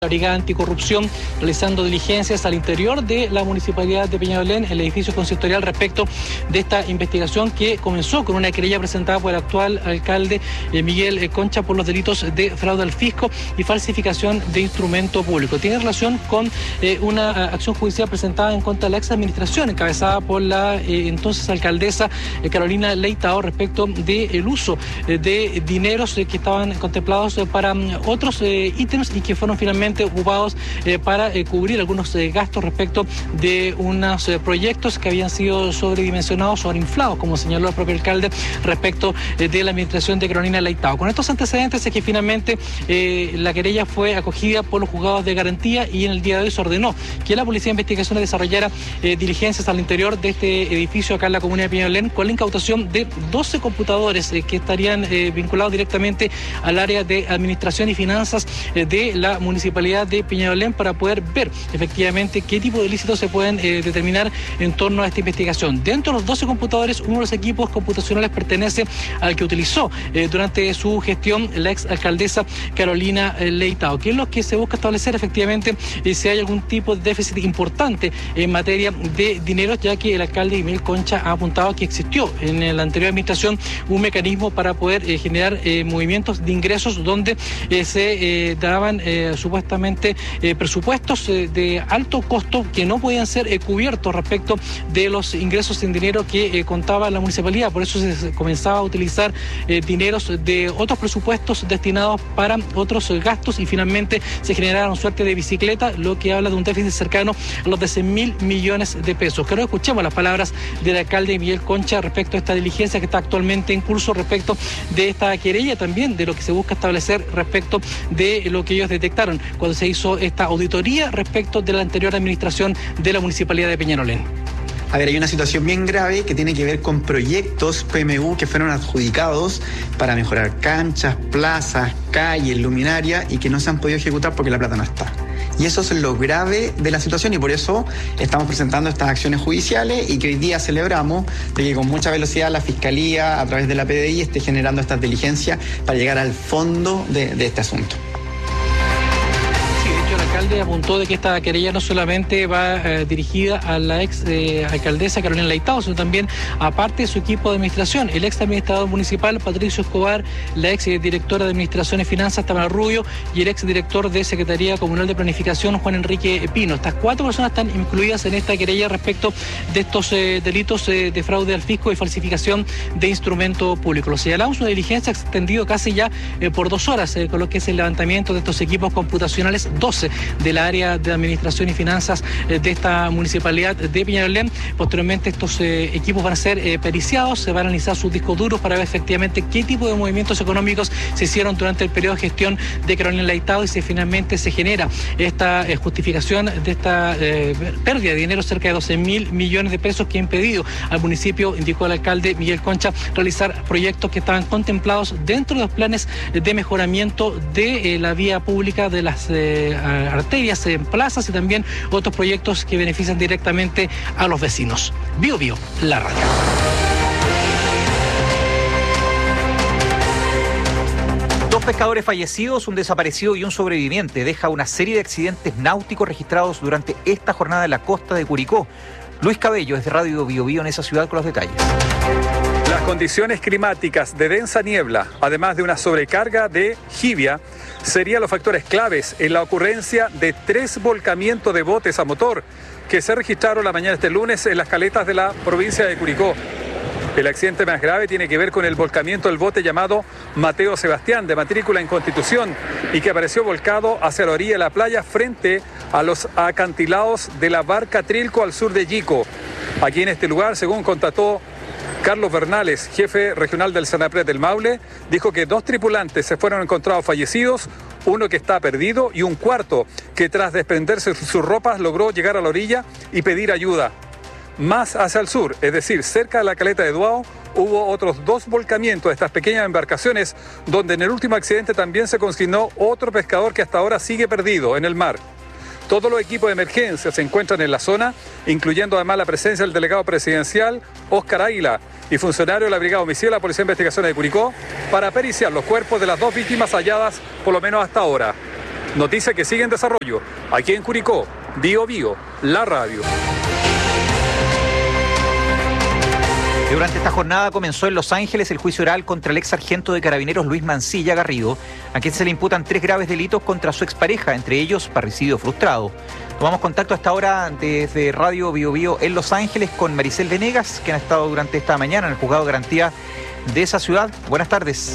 La Brigada Anticorrupción realizando diligencias al interior de la Municipalidad de Peñalolén, el edificio consistorial, respecto de esta investigación que comenzó con una querella presentada por el actual alcalde Miguel Concha por los delitos de fraude al fisco y falsificación de instrumento público. Tiene relación con una acción judicial presentada en contra de la ex administración encabezada por la entonces alcaldesa Carolina Leitao respecto del uso de dineros que estaban contemplados para otros ítems y que fueron finalmente ocupados para cubrir algunos gastos respecto de unos proyectos que habían sido sobredimensionados, sobreinflados, como señaló el propio alcalde, respecto de la administración de Carolina Leitao. Con estos antecedentes es que finalmente la querella fue acogida por los juzgados de garantía y en el día de hoy se ordenó que la Policía de Investigaciones desarrollara diligencias al interior de este edificio acá en la comuna de Peñalolén con la incautación de 12 computadores que estarían vinculados directamente al área de administración y finanzas de la Municipalidad de Peñalolén para poder ver efectivamente qué tipo de ilícitos se pueden determinar en torno a esta investigación. Dentro de los 12 computadores, uno de los equipos computacionales pertenece al que utilizó durante su gestión la ex alcaldesa Carolina Leitao, que es lo que se busca establecer efectivamente si hay algún tipo de déficit importante en materia de dinero, ya que el alcalde Miguel Concha ha apuntado que existió en la anterior administración un mecanismo para poder generar movimientos de ingresos donde se daban supuestamente presupuestos de alto costo que no podían ser cubiertos respecto de los ingresos en dinero que contaba la municipalidad. Por eso se comenzaba a utilizar dineros de otros presupuestos destinados para otros gastos y finalmente se generaron suerte de bicicleta, lo que habla de un déficit cercano a los de 100.000 millones de pesos. Creo que escuchemos las palabras del alcalde Miguel Concha respecto a esta diligencia que está actualmente en curso respecto de esta querella, también de lo que se busca establecer respecto de lo que ellos detectaron cuando se hizo esta auditoría respecto de la anterior administración de la Municipalidad de Peñalolén. A ver, hay una situación bien grave que tiene que ver con proyectos PMU que fueron adjudicados para mejorar canchas, plazas, calles, luminarias y que no se han podido ejecutar porque la plata no está. Y eso es lo grave de la situación y por eso estamos presentando estas acciones judiciales y que hoy día celebramos de que con mucha velocidad la Fiscalía a través de la PDI esté generando estas diligencias para llegar al fondo de este asunto. El alcalde apuntó de que esta querella no solamente va dirigida a la ex alcaldesa Carolina Leitao, sino también aparte de su equipo de administración, el ex administrador municipal Patricio Escobar, la ex directora de Administración y Finanzas Tamara Rubio y el ex director de Secretaría Comunal de Planificación Juan Enrique Pino. Estas 4 personas están incluidas en esta querella respecto de estos delitos de fraude al fisco y falsificación de instrumento público. Lo señalamos, una diligencia extendido casi ya por 2 horas, con lo que es el levantamiento de estos equipos computacionales 12 del área de administración y finanzas de esta municipalidad de Peñalolén. Posteriormente estos equipos van a ser periciados, se van a analizar sus discos duros para ver efectivamente qué tipo de movimientos económicos se hicieron durante el periodo de gestión de Carolina Leitao y si finalmente se genera esta justificación de esta pérdida de dinero, cerca de 12.000 millones de pesos que ha impedido al municipio, indicó el alcalde Miguel Concha, realizar proyectos que estaban contemplados dentro de los planes de mejoramiento de la vía pública de las arterias en plazas y también otros proyectos que benefician directamente a los vecinos. Bio Bio, la radio. Dos pescadores fallecidos, un desaparecido y un sobreviviente deja una serie de accidentes náuticos registrados durante esta jornada en la costa de Curicó. Luis Cabello es de Radio Bio Bio en esa ciudad con los detalles. Las condiciones climáticas de densa niebla, además de una sobrecarga de jibia, serían los factores claves en la ocurrencia de 3 volcamientos de botes a motor que se registraron la mañana de este lunes en las caletas de la provincia de Curicó. El accidente más grave tiene que ver con el volcamiento del bote llamado Mateo Sebastián, de matrícula en Constitución, y que apareció volcado hacia la orilla de la playa frente a los acantilados de la barca Trilco al sur de Yico. Aquí en este lugar, según constató Carlos Bernales, jefe regional del Senapred del Maule, dijo que 2 tripulantes se fueron encontrados fallecidos, uno que está perdido y un cuarto que tras desprenderse sus ropas logró llegar a la orilla y pedir ayuda. Más hacia el sur, es decir, cerca de la caleta de Duao, hubo otros 2 volcamientos de estas pequeñas embarcaciones, donde en el último accidente también se consignó otro pescador que hasta ahora sigue perdido en el mar. Todos los equipos de emergencia se encuentran en la zona, incluyendo además la presencia del delegado presidencial Óscar Águila y funcionarios de la Brigada Homicida de la Policía de Investigaciones de Curicó para periciar los cuerpos de las 2 víctimas halladas por lo menos hasta ahora. Noticia que sigue en desarrollo. Aquí en Curicó, Bío Bío, la radio. Durante esta jornada comenzó en Los Ángeles el juicio oral contra el ex sargento de Carabineros Luis Mancilla Garrido, a quien se le imputan 3 graves delitos contra su expareja, entre ellos parricidio frustrado. Tomamos contacto hasta ahora desde Radio Bío Bío en Los Ángeles con Maricel Venegas, quien ha estado durante esta mañana en el juzgado de garantía de esa ciudad. Buenas tardes.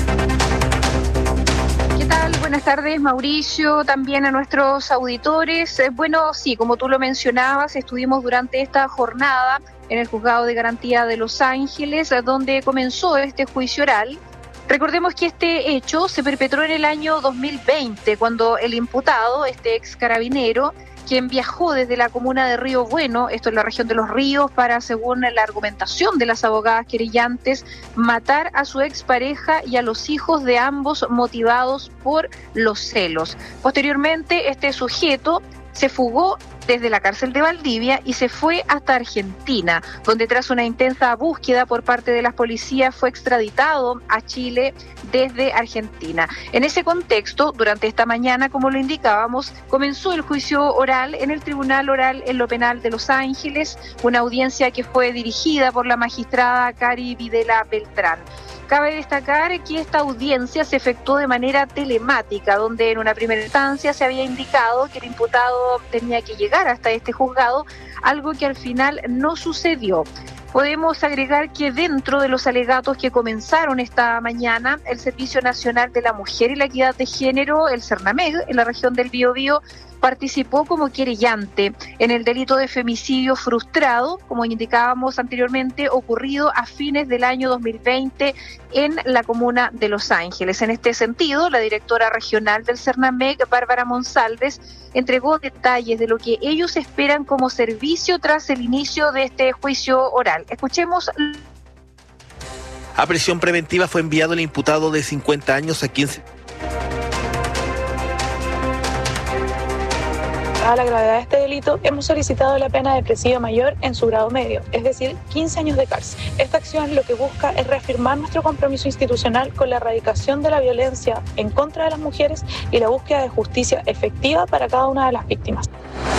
Buenas tardes, Mauricio, también a nuestros auditores. Bueno, sí, como tú lo mencionabas, estuvimos durante esta jornada en el Juzgado de Garantía de Los Ángeles, donde comenzó este juicio oral. Recordemos que este hecho se perpetró en el año 2020, cuando el imputado, este ex carabinero, quien viajó desde la comuna de Río Bueno, esto es la región de Los Ríos, para, según la argumentación de las abogadas querellantes, matar a su expareja y a los hijos de ambos motivados por los celos. Posteriormente, este sujeto se fugó desde la cárcel de Valdivia y se fue hasta Argentina, donde tras una intensa búsqueda por parte de las policías fue extraditado a Chile desde Argentina. En ese contexto, durante esta mañana, como lo indicábamos, comenzó el juicio oral en el Tribunal Oral en lo Penal de Los Ángeles, una audiencia que fue dirigida por la magistrada Cari Videla Beltrán. Cabe destacar que esta audiencia se efectuó de manera telemática, donde en una primera instancia se había indicado que el imputado tenía que llegar hasta este juzgado, algo que al final no sucedió. Podemos agregar que dentro de los alegatos que comenzaron esta mañana, el Servicio Nacional de la Mujer y la Equidad de Género, el CERNAMEG, en la región del Biobío, participó como querellante en el delito de femicidio frustrado, como indicábamos anteriormente, ocurrido a fines del año 2020 en la comuna de Los Ángeles. En este sentido, la directora regional del CERNAMEG, Bárbara Monsalves, entregó detalles de lo que ellos esperan como servicio tras el inicio de este juicio oral. Escuchemos. A prisión preventiva fue enviado el imputado de 50 años a quien Dada la gravedad de este delito, hemos solicitado la pena de presidio mayor en su grado medio, es decir, 15 años de cárcel. Esta acción lo que busca es reafirmar nuestro compromiso institucional con la erradicación de la violencia en contra de las mujeres y la búsqueda de justicia efectiva para cada una de las víctimas.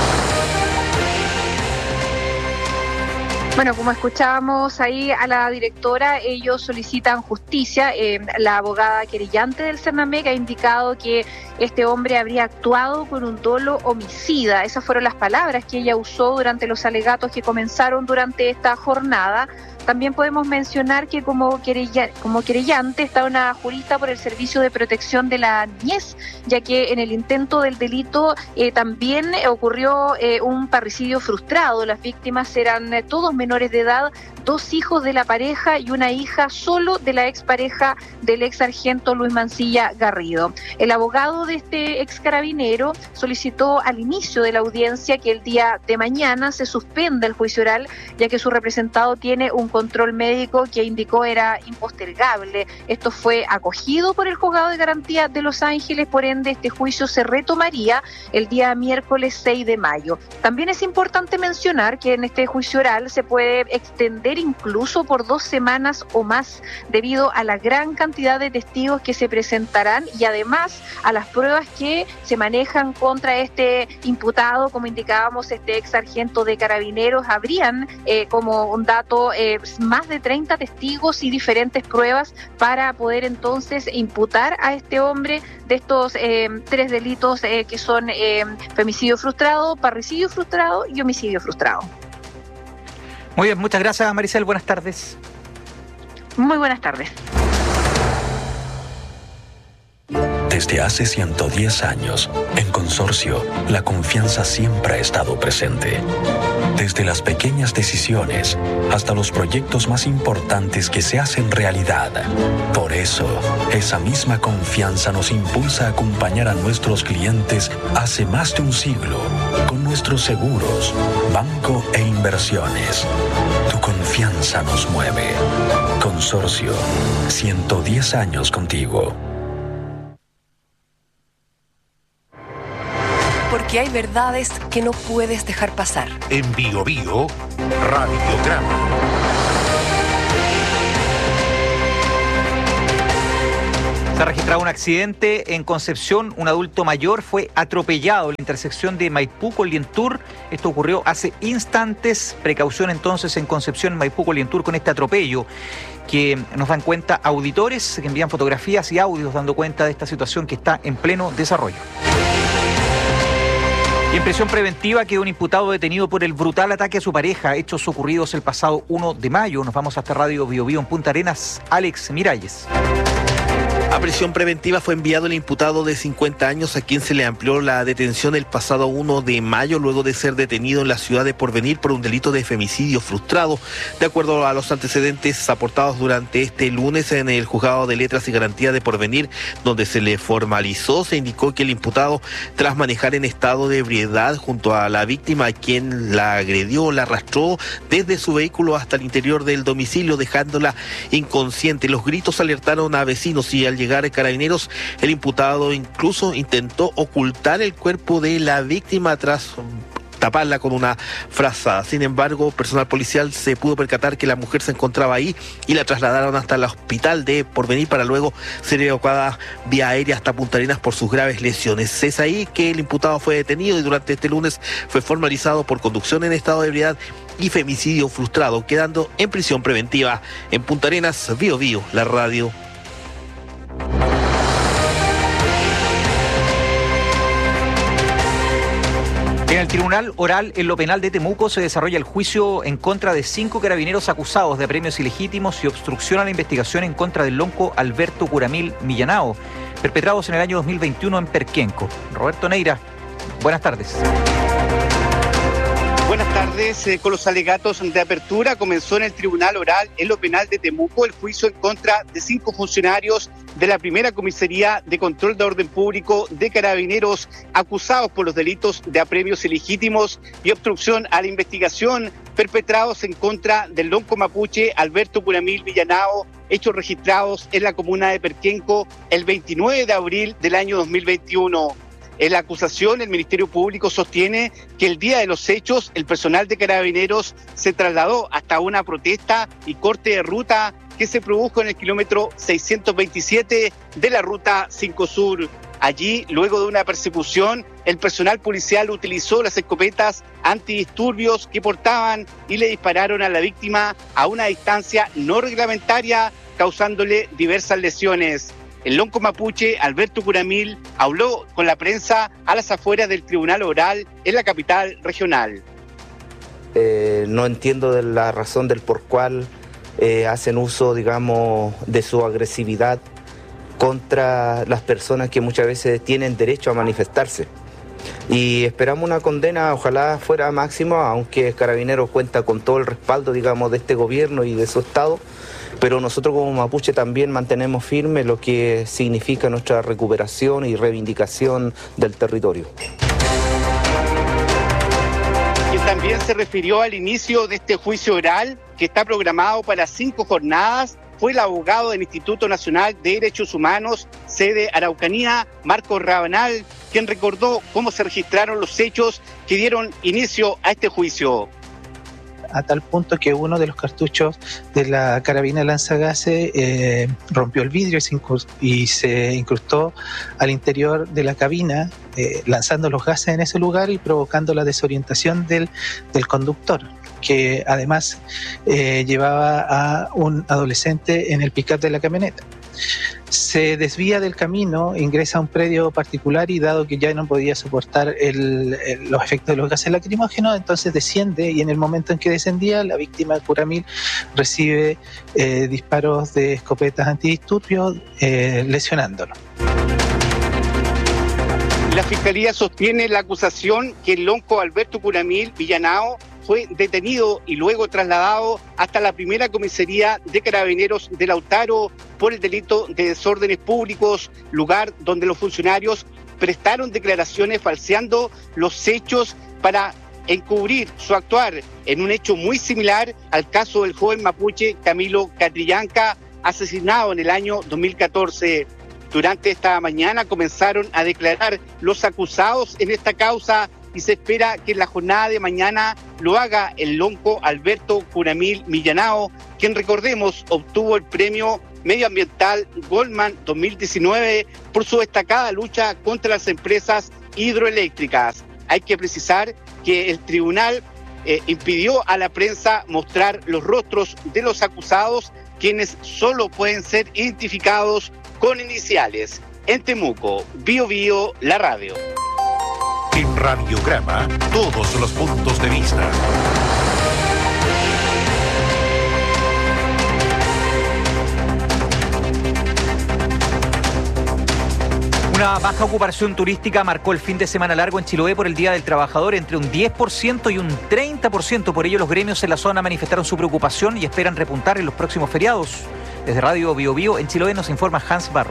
Bueno, como escuchábamos ahí a la directora, ellos solicitan justicia. La abogada querellante del CERNAMEG ha indicado que este hombre habría actuado con un dolo homicida. Esas fueron las palabras que ella usó durante los alegatos que comenzaron durante esta jornada. También podemos mencionar que como querellante está una jurista por el Servicio de Protección de la Niñez, ya que en el intento del delito también ocurrió un parricidio frustrado. Las víctimas eran todos menores de edad, 2 hijos de la pareja y una hija solo de la expareja del ex sargento Luis Mancilla Garrido. El abogado de este ex carabinero solicitó al inicio de la audiencia que el día de mañana se suspenda el juicio oral, ya que su representado tiene un control médico que indicó era impostergable. Esto fue acogido por el Juzgado de Garantía de Los Ángeles, por ende este juicio se retomaría el día miércoles 6 de mayo. También es importante mencionar que en este juicio oral se puede extender incluso por 2 semanas o más, debido a la gran cantidad de testigos que se presentarán y además a las pruebas que se manejan contra este imputado. Como indicábamos, este ex sargento de Carabineros, habrían como un dato más de 30 testigos y diferentes pruebas para poder entonces imputar a este hombre de estos 3 delitos que son femicidio frustrado, parricidio frustrado y homicidio frustrado. Muy bien, muchas gracias, Maricel. Buenas tardes. Muy buenas tardes. Desde hace 110 años, en Consorcio, la confianza siempre ha estado presente. Desde las pequeñas decisiones hasta los proyectos más importantes que se hacen realidad. Por eso, esa misma confianza nos impulsa a acompañar a nuestros clientes hace más de un siglo con nuestros seguros, banco e inversiones. Tu confianza nos mueve. Consorcio, 110 años contigo. Porque hay verdades que no puedes dejar pasar. En Bío Bío, Radiograma. Se ha registrado un accidente en Concepción. Un adulto mayor fue atropellado en la intersección de Maipú con Lientur. Esto ocurrió hace instantes. Precaución entonces en Concepción, Maipú con Lientur con este atropello, que nos dan cuenta auditores que envían fotografías y audios dando cuenta de esta situación que está en pleno desarrollo. Y en prisión preventiva quedó un imputado detenido por el brutal ataque a su pareja, hechos ocurridos el pasado 1 de mayo. Nos vamos hasta Radio Bio Bio en Punta Arenas. Alex Miralles. A prisión preventiva fue enviado el imputado de 50 años a quien se le amplió la detención el pasado 1 de mayo luego de ser detenido en la ciudad de Porvenir por un delito de femicidio frustrado. De acuerdo a los antecedentes aportados durante este lunes en el Juzgado de Letras y Garantía de Porvenir, donde se le formalizó, se indicó que el imputado, tras manejar en estado de ebriedad junto a la víctima, a quien la agredió, la arrastró desde su vehículo hasta el interior del domicilio, dejándola inconsciente. Los gritos alertaron a vecinos y al llegar Carabineros, el imputado incluso intentó ocultar el cuerpo de la víctima tras taparla con una frazada. Sin embargo, personal policial se pudo percatar que la mujer se encontraba ahí y la trasladaron hasta el hospital de Porvenir para luego ser evacuada vía aérea hasta Punta Arenas por sus graves lesiones. Es ahí que el imputado fue detenido y durante este lunes fue formalizado por conducción en estado de ebriedad y femicidio frustrado, quedando en prisión preventiva. En Punta Arenas, Bio Bio, la radio. En el Tribunal Oral en lo Penal de Temuco se desarrolla el juicio en contra de 5 carabineros acusados de apremios ilegítimos y obstrucción a la investigación en contra del lonco Alberto Curamil Millanao, perpetrados en el año 2021 en Perquenco. Roberto Neira, buenas tardes. Buenas tardes. Con los alegatos de apertura comenzó en el Tribunal Oral en lo Penal de Temuco el juicio en contra de 5 funcionarios de la primera comisaría de control de orden público de Carabineros acusados por los delitos de apremios ilegítimos y obstrucción a la investigación perpetrados en contra del lonco mapuche Alberto Curamil Millanao, hechos registrados en la comuna de Perquenco el 29 de abril del año 2021. En la acusación, el Ministerio Público sostiene que el día de los hechos, el personal de Carabineros se trasladó hasta una protesta y corte de ruta que se produjo en el kilómetro 627 de la Ruta 5 Sur. Allí, luego de una persecución, el personal policial utilizó las escopetas antidisturbios que portaban y le dispararon a la víctima a una distancia no reglamentaria, causándole diversas lesiones. El lonco mapuche Alberto Curamil habló con la prensa a las afueras del Tribunal Oral en la capital regional. No entiendo de la razón del por cual hacen uso, digamos, de su agresividad contra las personas que muchas veces tienen derecho a manifestarse. Y esperamos una condena, ojalá fuera máxima, aunque Carabineros cuenta con todo el respaldo, digamos, de este gobierno y de su Estado. Pero nosotros como mapuche también mantenemos firme lo que significa nuestra recuperación y reivindicación del territorio. Quien también se refirió al inicio de este juicio oral, que está programado para 5 jornadas, fue el abogado del Instituto Nacional de Derechos Humanos, sede Araucanía, Marcos Rabanal, quien recordó cómo se registraron los hechos que dieron inicio a este juicio. A tal punto que uno de los cartuchos de la carabina lanzagases rompió el vidrio y se incrustó al interior de la cabina, lanzando los gases en ese lugar y provocando la desorientación del conductor, que además llevaba a un adolescente en el pick-up de la camioneta. Se desvía del camino, ingresa a un predio particular y dado que ya no podía soportar los efectos de los gases lacrimógenos, entonces desciende y en el momento en que descendía, la víctima Curamil recibe disparos de escopetas antidisturbios lesionándolo. La Fiscalía sostiene la acusación que el lonco Alberto Curamil Millanao fue detenido y luego trasladado hasta la primera comisaría de Carabineros de Lautaro por el delito de desórdenes públicos, lugar donde los funcionarios prestaron declaraciones falseando los hechos para encubrir su actuar en un hecho muy similar al caso del joven mapuche Camilo Catrillanca, asesinado en el año 2014. Durante esta mañana comenzaron a declarar los acusados en esta causa y se espera que en la jornada de mañana lo haga el lonco Alberto Curamil Millanao, quien, recordemos, obtuvo el premio medioambiental Goldman 2019 por su destacada lucha contra las empresas hidroeléctricas. Hay que precisar que el tribunal impidió a la prensa mostrar los rostros de los acusados, quienes solo pueden ser identificados con iniciales. En Temuco, Bio Bio, la radio. En Radiograma, todos los puntos de vista. Una baja ocupación turística marcó el fin de semana largo en Chiloé por el Día del Trabajador entre un 10% y un 30%. Por ello, los gremios en la zona manifestaron su preocupación y esperan repuntar en los próximos feriados. Desde Radio Bio Bio, en Chiloé, nos informa Hans Barros.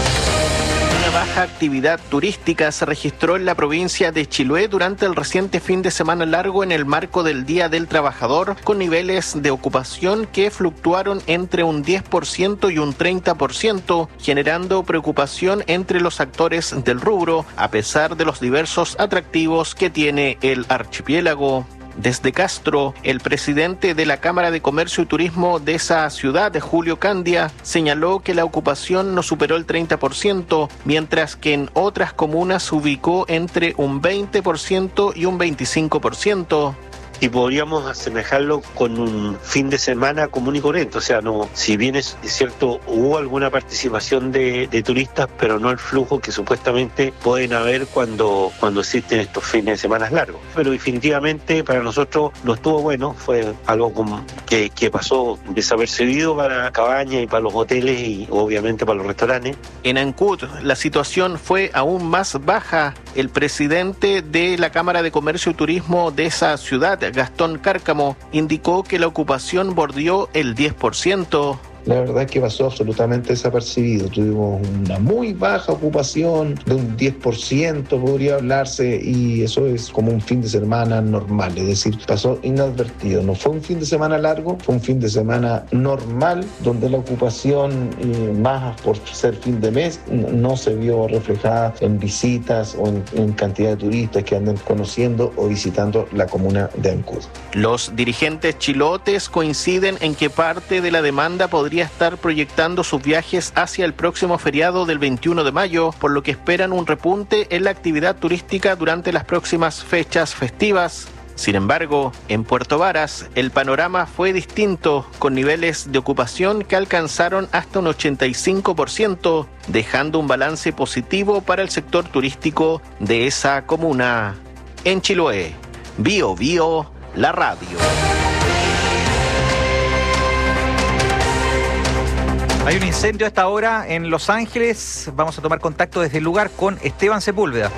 Una baja actividad turística se registró en la provincia de Chiloé durante el reciente fin de semana largo en el marco del Día del Trabajador, con niveles de ocupación que fluctuaron entre un 10% y un 30%, generando preocupación entre los actores del rubro, a pesar de los diversos atractivos que tiene el archipiélago. Desde Castro, el presidente de la Cámara de Comercio y Turismo de esa ciudad, Julio Candia, señaló que la ocupación no superó el 30%, mientras que en otras comunas se ubicó entre un 20% y un 25%. Y podríamos asemejarlo con un fin de semana común y corriente. O sea, no, si bien es cierto, hubo alguna participación de turistas, pero no el flujo que supuestamente pueden haber cuando existen estos fines de semana largos. Pero definitivamente para nosotros no estuvo bueno, fue algo que pasó desapercibido para cabañas y para los hoteles y obviamente para los restaurantes. En Ancud, la situación fue aún más baja. El presidente de la Cámara de Comercio y Turismo de esa ciudad, Gastón Cárcamo, indicó que la ocupación bordeó el 10%. La verdad es que pasó absolutamente desapercibido. Tuvimos una muy baja ocupación, de un 10% podría hablarse, y eso es como un fin de semana normal, es decir, pasó inadvertido. No fue un fin de semana largo, fue un fin de semana normal, donde la ocupación, más por ser fin de mes, no se vio reflejada en visitas o en cantidad de turistas que andan conociendo o visitando la comuna de Ancud. Los dirigentes chilotes coinciden en que parte de la demanda podría estar proyectando sus viajes hacia el próximo feriado del 21 de mayo, por lo que esperan un repunte en la actividad turística durante las próximas fechas festivas. Sin embargo, en Puerto Varas, el panorama fue distinto, con niveles de ocupación que alcanzaron hasta un 85%, dejando un balance positivo para el sector turístico de esa comuna. En Chiloé, Bio Bio, la radio. Hay un incendio a esta hora en Los Ángeles. Vamos a tomar contacto desde el lugar con Esteban Sepúlveda.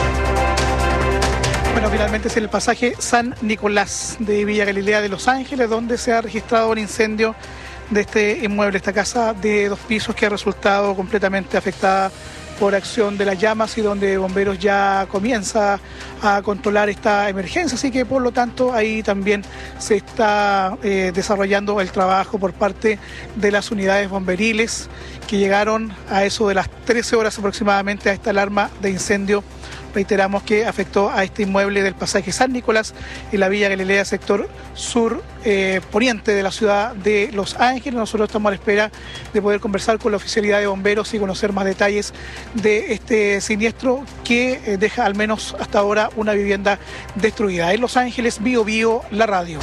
Bueno, finalmente es el pasaje San Nicolás de Villa Galilea de Los Ángeles, donde se ha registrado un incendio de este inmueble, esta casa de 2 pisos que ha resultado completamente afectada por acción de las llamas y donde bomberos ya comienza a controlar esta emergencia, así que por lo tanto ahí también se está desarrollando el trabajo por parte de las unidades bomberiles que llegaron a eso de las 13 horas aproximadamente a esta alarma de incendio. Reiteramos que afectó a este inmueble del pasaje San Nicolás en la Villa Galilea, sector sur poniente de la ciudad de Los Ángeles. Nosotros estamos a la espera de poder conversar con la oficialidad de bomberos y conocer más detalles de este siniestro que deja al menos hasta ahora una vivienda destruida. En Los Ángeles, Bio Bio, la radio.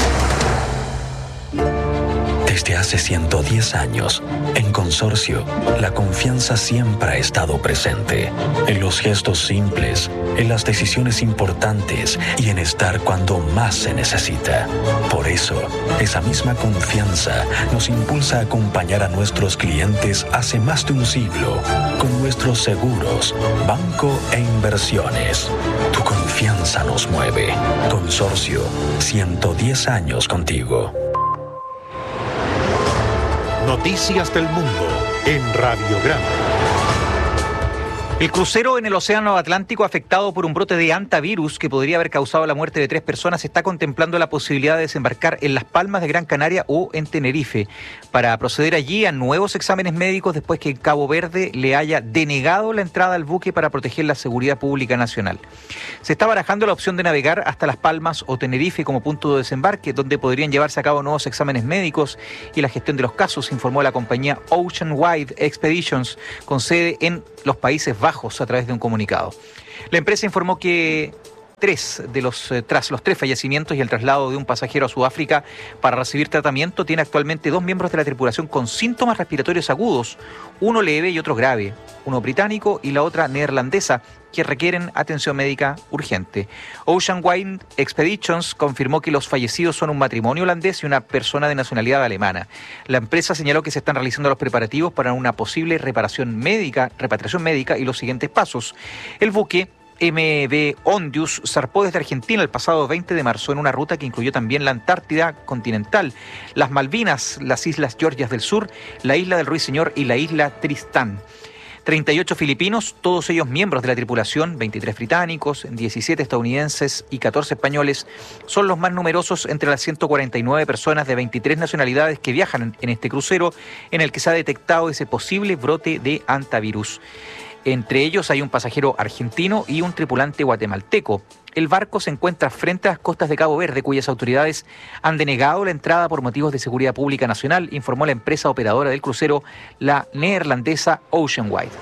Desde hace 110 años, en Consorcio, la confianza siempre ha estado presente. En los gestos simples, en las decisiones importantes y en estar cuando más se necesita. Por eso, esa misma confianza nos impulsa a acompañar a nuestros clientes hace más de un siglo con nuestros seguros, banco e inversiones. Tu confianza nos mueve. Consorcio, 110 años contigo. Noticias del mundo en Radiograma. El crucero en el Océano Atlántico afectado por un brote de hantavirus que podría haber causado la muerte de 3 personas está contemplando la posibilidad de desembarcar en Las Palmas de Gran Canaria o en Tenerife para proceder allí a nuevos exámenes médicos después que Cabo Verde le haya denegado la entrada al buque para proteger la seguridad pública nacional. Se está barajando la opción de navegar hasta Las Palmas o Tenerife como punto de desembarque, donde podrían llevarse a cabo nuevos exámenes médicos y la gestión de los casos, informó la compañía Ocean Wide Expeditions, con sede en los Países Bajos, a través de un comunicado. La empresa informó que tras los 3 fallecimientos y el traslado de un pasajero a Sudáfrica para recibir tratamiento, tiene actualmente 2 miembros de la tripulación con síntomas respiratorios agudos, uno leve y otro grave, uno británico y la otra neerlandesa, que requieren atención médica urgente. Ocean Wide Expeditions confirmó que los fallecidos son un matrimonio holandés y una persona de nacionalidad alemana. La empresa señaló que se están realizando los preparativos para una posible repatriación médica y los siguientes pasos. El buque MV Ondius zarpó desde Argentina el pasado 20 de marzo en una ruta que incluyó también la Antártida continental, las Malvinas, las Islas Georgias del Sur, la isla del Ruiseñor y la isla Tristán. 38 filipinos, todos ellos miembros de la tripulación, 23 británicos, 17 estadounidenses y 14 españoles, son los más numerosos entre las 149 personas de 23 nacionalidades que viajan en este crucero en el que se ha detectado ese posible brote de hantavirus. Entre ellos hay un pasajero argentino y un tripulante guatemalteco. El barco se encuentra frente a las costas de Cabo Verde, cuyas autoridades han denegado la entrada por motivos de seguridad pública nacional, informó la empresa operadora del crucero, la neerlandesa Ocean Wide.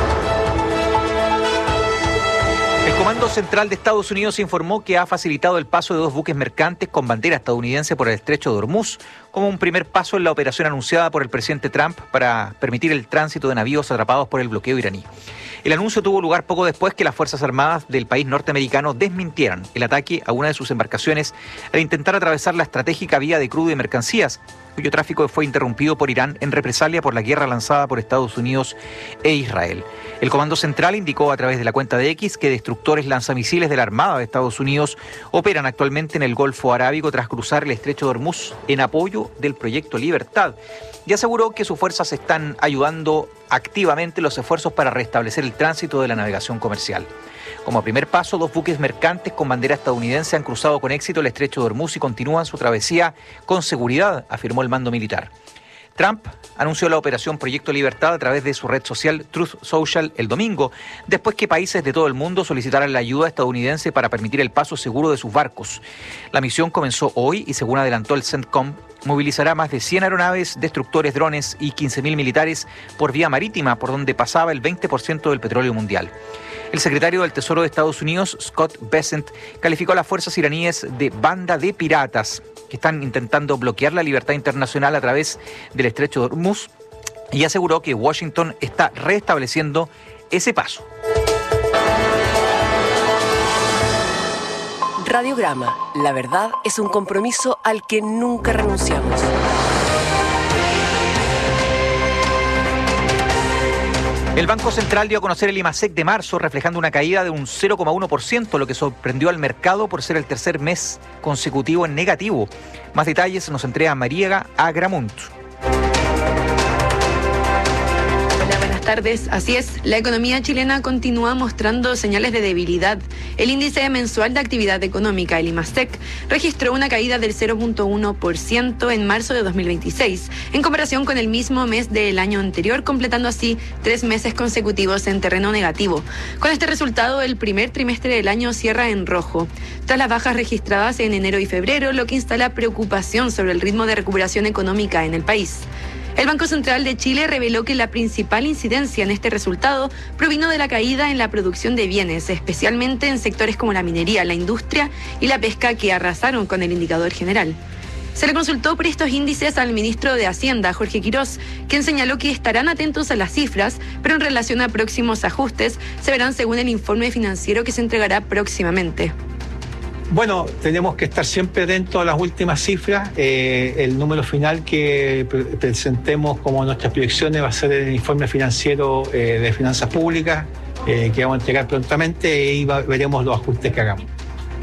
El Comando Central de Estados Unidos informó que ha facilitado el paso de 2 buques mercantes con bandera estadounidense por el estrecho de Hormuz, como un primer paso en la operación anunciada por el presidente Trump para permitir el tránsito de navíos atrapados por el bloqueo iraní. El anuncio tuvo lugar poco después que las Fuerzas Armadas del país norteamericano desmintieran el ataque a una de sus embarcaciones al intentar atravesar la estratégica vía de crudo y mercancías, cuyo tráfico fue interrumpido por Irán en represalia por la guerra lanzada por Estados Unidos e Israel. El Comando Central indicó a través de la cuenta de X que destructores lanzamisiles de la Armada de Estados Unidos operan actualmente en el Golfo Arábigo tras cruzar el estrecho de Hormuz en apoyo del Proyecto Libertad, y aseguró que sus fuerzas están ayudando activamente los esfuerzos para restablecer el tránsito de la navegación comercial. Como primer paso, 2 buques mercantes con bandera estadounidense han cruzado con éxito el estrecho de Hormuz y continúan su travesía con seguridad, afirmó el mando militar. Trump anunció la operación Proyecto Libertad a través de su red social Truth Social el domingo, después que países de todo el mundo solicitaran la ayuda estadounidense para permitir el paso seguro de sus barcos. La misión comenzó hoy y, según adelantó el CENTCOM, movilizará más de 100 aeronaves, destructores, drones y 15.000 militares por vía marítima, por donde pasaba el 20% del petróleo mundial. El secretario del Tesoro de Estados Unidos, Scott Bessent, calificó a las fuerzas iraníes de banda de piratas que están intentando bloquear la libertad internacional a través del estrecho de Hormuz, y aseguró que Washington está restableciendo ese paso. Radiograma, la verdad es un compromiso al que nunca renunciamos. El Banco Central dio a conocer el IMASEC de marzo, reflejando una caída de un 0,1%, lo que sorprendió al mercado por ser el tercer mes consecutivo en negativo. Más detalles nos entrega María Agramunt. Buenas tardes. Así es, la economía chilena continúa mostrando señales de debilidad. El índice mensual de actividad económica, el IMASEC, registró una caída del 0,1% en marzo de 2026, en comparación con el mismo mes del año anterior, completando así 3 meses consecutivos en terreno negativo. Con este resultado, el primer trimestre del año cierra en rojo, tras las bajas registradas en enero y febrero, lo que instala preocupación sobre el ritmo de recuperación económica en el país. El Banco Central de Chile reveló que la principal incidencia en este resultado provino de la caída en la producción de bienes, especialmente en sectores como la minería, la industria y la pesca, que arrasaron con el indicador general. Se le consultó por estos índices al ministro de Hacienda, Jorge Quirós, quien señaló que estarán atentos a las cifras, pero en relación a próximos ajustes se verán según el informe financiero que se entregará próximamente. Bueno, tenemos que estar siempre atentos a las últimas cifras. El número final que presentemos como nuestras proyecciones va a ser el informe financiero de finanzas públicas que vamos a entregar prontamente, y veremos los ajustes que hagamos.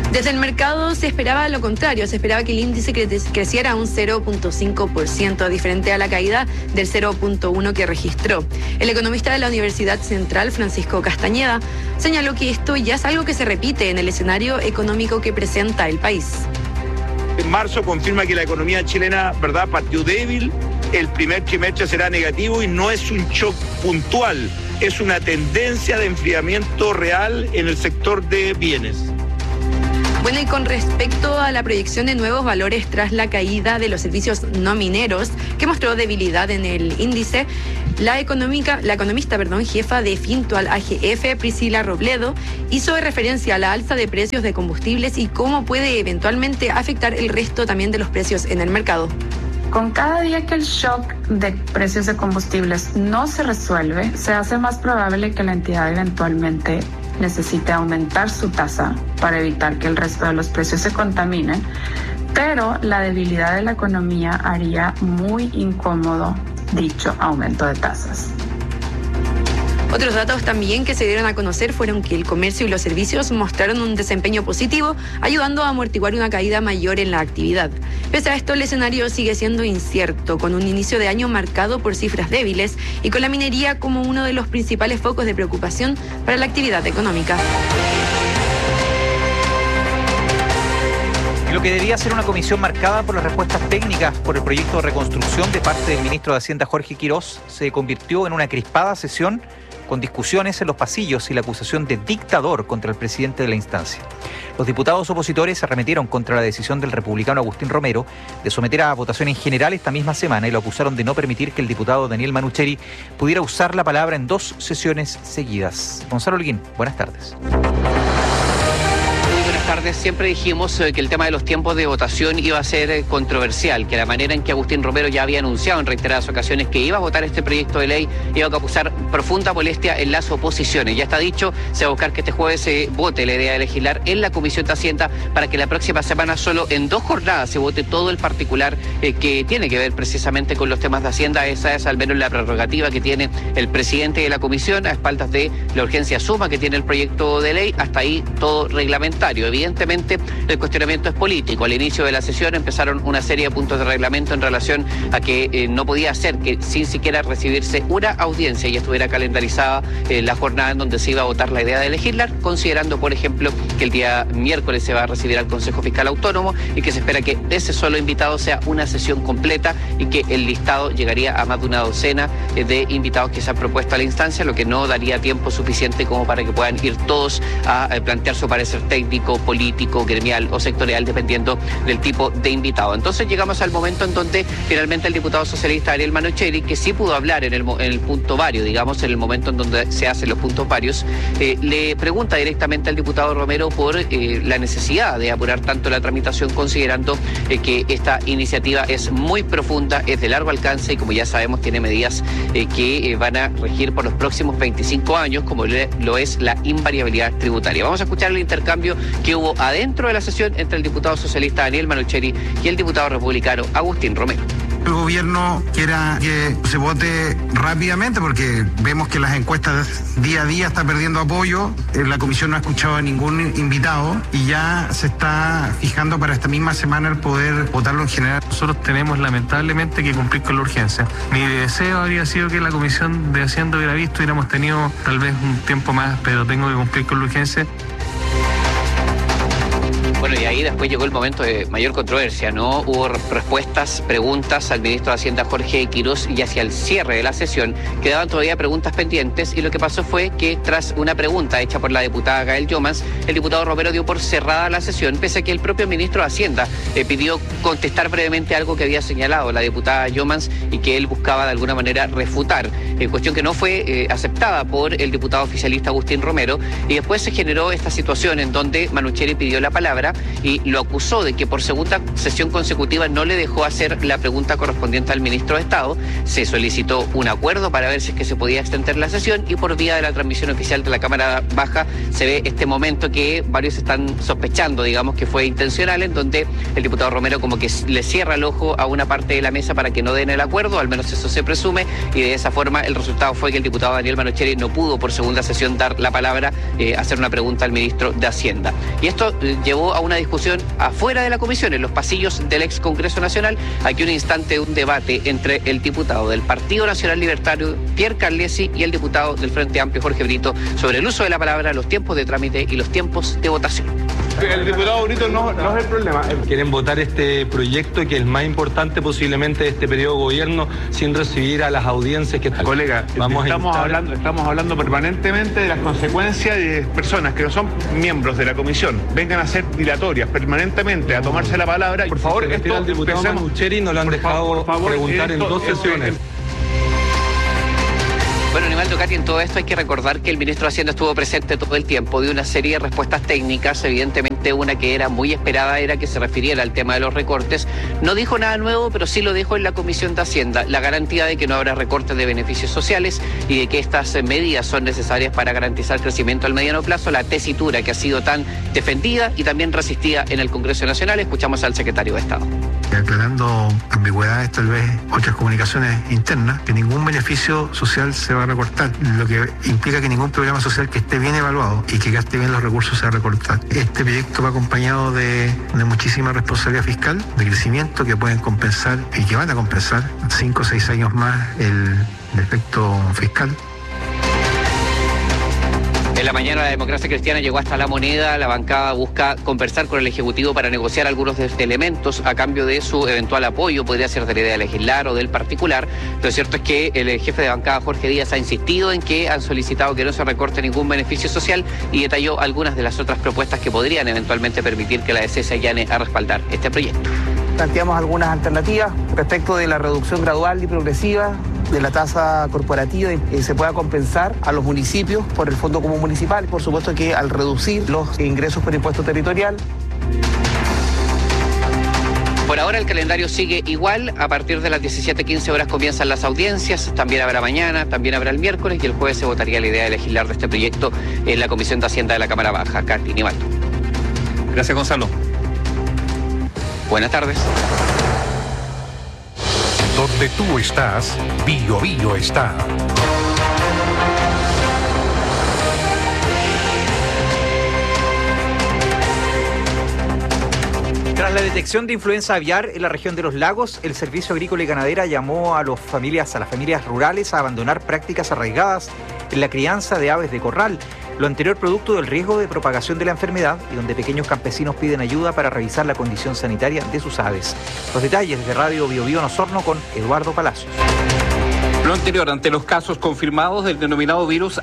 Desde el mercado se esperaba lo contrario, se esperaba que el índice creciera un 0.5%, diferente a la caída del 0.1% que registró. El economista de la Universidad Central, Francisco Castañeda, señaló que esto ya es algo que se repite en el escenario económico que presenta el país. En marzo confirma que la economía chilena, ¿verdad?, partió débil, el primer trimestre será negativo y no es un shock puntual, es una tendencia de enfriamiento real en el sector de bienes. Bueno, y con respecto a la proyección de nuevos valores tras la caída de los servicios no mineros, que mostró debilidad en el índice, la economista, jefa de Fintual AGF, Priscila Robledo, hizo referencia a la alza de precios de combustibles y cómo puede eventualmente afectar el resto también de los precios en el mercado. Con cada día que el shock de precios de combustibles no se resuelve, se hace más probable que la entidad eventualmente necesite aumentar su tasa para evitar que el resto de los precios se contaminen, pero la debilidad de la economía haría muy incómodo dicho aumento de tasas. Otros datos también que se dieron a conocer fueron que el comercio y los servicios mostraron un desempeño positivo, ayudando a amortiguar una caída mayor en la actividad. Pese a esto, el escenario sigue siendo incierto, con un inicio de año marcado por cifras débiles y con la minería como uno de los principales focos de preocupación para la actividad económica. Y lo que debía ser una comisión marcada por las respuestas técnicas por el proyecto de reconstrucción de parte del ministro de Hacienda, Jorge Quirós, se convirtió en una crispada sesión con discusiones en los pasillos y la acusación de dictador contra el presidente de la instancia. Los diputados opositores se arremetieron contra la decisión del republicano Agustín Romero de someter a votación en general esta misma semana y lo acusaron de no permitir que el diputado Daniel Manucheri pudiera usar la palabra en 2 sesiones seguidas. Gonzalo Holguín, buenas tardes. Buenas tardes. Siempre dijimos que el tema de los tiempos de votación iba a ser controversial, que la manera en que Agustín Romero ya había anunciado en reiteradas ocasiones que iba a votar este proyecto de ley iba a causar profunda molestia en las oposiciones. Ya está dicho, se va a buscar que este jueves se vote la idea de legislar en la Comisión de Hacienda para que la próxima semana solo en 2 jornadas se vote todo el particular que tiene que ver precisamente con los temas de Hacienda. Esa es al menos la prerrogativa que tiene el presidente de la Comisión a espaldas de la urgencia suma que tiene el proyecto de ley. Hasta ahí todo reglamentario. Evidentemente, el cuestionamiento es político. Al inicio de la sesión empezaron una serie de puntos de reglamento en relación a que no podía ser que sin siquiera recibirse una audiencia ya estuviera calendarizada la jornada en donde se iba a votar la idea de legislar, considerando, por ejemplo, que el día miércoles se va a recibir al Consejo Fiscal Autónomo y que se espera que ese solo invitado sea una sesión completa y que el listado llegaría a más de una docena de invitados que se han propuesto a la instancia, lo que no daría tiempo suficiente como para que puedan ir todos a plantear su parecer técnico, político, gremial o sectorial, dependiendo del tipo de invitado. Entonces llegamos al momento en donde finalmente el diputado socialista Daniel Manucheri, que sí pudo hablar en el punto vario, digamos, en el momento en donde se hacen los puntos varios, le pregunta directamente al diputado Romero por la necesidad de apurar tanto la tramitación, considerando que esta iniciativa es muy profunda, es de largo alcance y, como ya sabemos, tiene medidas que van a regir por los próximos 25 años, como lo es la invariabilidad tributaria. Vamos a escuchar el intercambio que hubo adentro de la sesión entre el diputado socialista Daniel Manucheri y el diputado republicano Agustín Romero. El gobierno quiera que se vote rápidamente porque vemos que las encuestas día a día están perdiendo apoyo. La comisión no ha escuchado a ningún invitado y ya se está fijando para esta misma semana el poder votarlo en general. Nosotros tenemos lamentablemente que cumplir con la urgencia. Mi deseo habría sido que la comisión de Hacienda hubiera visto, hubiéramos tenido tal vez un tiempo más, pero tengo que cumplir con la urgencia. Bueno, y ahí después llegó el momento de mayor controversia, ¿no? Hubo respuestas, preguntas al ministro de Hacienda, Jorge Quirós, y hacia el cierre de la sesión quedaban todavía preguntas pendientes, y lo que pasó fue que tras una pregunta hecha por la diputada Gael Llomans, el diputado Romero dio por cerrada la sesión, pese a que el propio ministro de Hacienda pidió contestar brevemente algo que había señalado la diputada Llomans y que él buscaba de alguna manera refutar, cuestión que no fue aceptada por el diputado oficialista Agustín Romero, y después se generó esta situación en donde Manucheri pidió la palabra y lo acusó de que por segunda sesión consecutiva no le dejó hacer la pregunta correspondiente al ministro de Estado. Se solicitó un acuerdo para ver si es que se podía extender la sesión, y por vía de la transmisión oficial de la Cámara Baja se ve este momento que varios están sospechando, digamos, que fue intencional, en donde el diputado Romero como que le cierra el ojo a una parte de la mesa para que no den el acuerdo, al menos eso se presume, y de esa forma el resultado fue que el diputado Daniel Manocheri no pudo por segunda sesión dar la palabra, hacer una pregunta al ministro de Hacienda. Y esto llevó a una discusión afuera de la comisión, en los pasillos del ex Congreso Nacional. Aquí un instante, un debate entre el diputado del Partido Nacional Libertario, Pierre Carlesi, y el diputado del Frente Amplio, Jorge Brito, sobre el uso de la palabra, los tiempos de trámite y los tiempos de votación. El diputado Brito no es el problema. Quieren votar este proyecto, que es el más importante posiblemente de este periodo de gobierno, sin recibir a las audiencias que... Colega, estamos hablando permanentemente de las consecuencias de personas que no son miembros de la comisión, vengan a ser dilatorias permanentemente, a tomarse la palabra. Por favor, esto al diputado Manocheri no lo han dejado preguntar en 2 sesiones. Bueno, Nivaldo, Katy, en todo esto hay que recordar que el ministro de Hacienda estuvo presente todo el tiempo, dio una serie de respuestas técnicas. Evidentemente una que era muy esperada era que se refiriera al tema de los recortes. No dijo nada nuevo, pero sí lo dijo en la Comisión de Hacienda, la garantía de que no habrá recortes de beneficios sociales y de que estas medidas son necesarias para garantizar crecimiento al mediano plazo, la tesitura que ha sido tan defendida y también resistida en el Congreso Nacional. Escuchamos al secretario de Estado. Aclarando ambigüedades, tal vez otras comunicaciones internas, que ningún beneficio social se va a recortar, lo que implica que ningún programa social que esté bien evaluado y que gaste bien los recursos se va a recortar. Este proyecto va acompañado de muchísima responsabilidad fiscal, de crecimiento que pueden compensar y que van a compensar 5 o 6 años más el efecto fiscal. En la mañana la Democracia Cristiana llegó hasta La Moneda. La bancada busca conversar con el Ejecutivo para negociar algunos de estos elementos a cambio de su eventual apoyo. Podría ser de la idea de legislar o del particular. Lo cierto es que el jefe de bancada, Jorge Díaz, ha insistido en que han solicitado que no se recorte ningún beneficio social y detalló algunas de las otras propuestas que podrían eventualmente permitir que la DC se allane a respaldar este proyecto. Planteamos algunas alternativas respecto de la reducción gradual y progresiva de la tasa corporativa y se pueda compensar a los municipios por el Fondo Común Municipal. Por supuesto que al reducir los ingresos por impuesto territorial. Por ahora el calendario sigue igual. A partir de las 17:15 horas comienzan las audiencias. También habrá mañana, también habrá el miércoles y el jueves se votaría la idea de legislar de este proyecto en la Comisión de Hacienda de la Cámara Baja. Katy, Nivaldo. Gracias, Gonzalo. Buenas tardes. Donde tú estás, Bio Bio está. Tras la detección de influenza aviar en la región de los lagos, el Servicio Agrícola y Ganadera llamó a las familias rurales a abandonar prácticas arraigadas en la crianza de aves de corral. Lo anterior producto del riesgo de propagación de la enfermedad y donde pequeños campesinos piden ayuda para revisar la condición sanitaria de sus aves. Los detalles de Radio Bio Bio en Osorno con Eduardo Palacios. Lo anterior ante los casos confirmados del denominado virus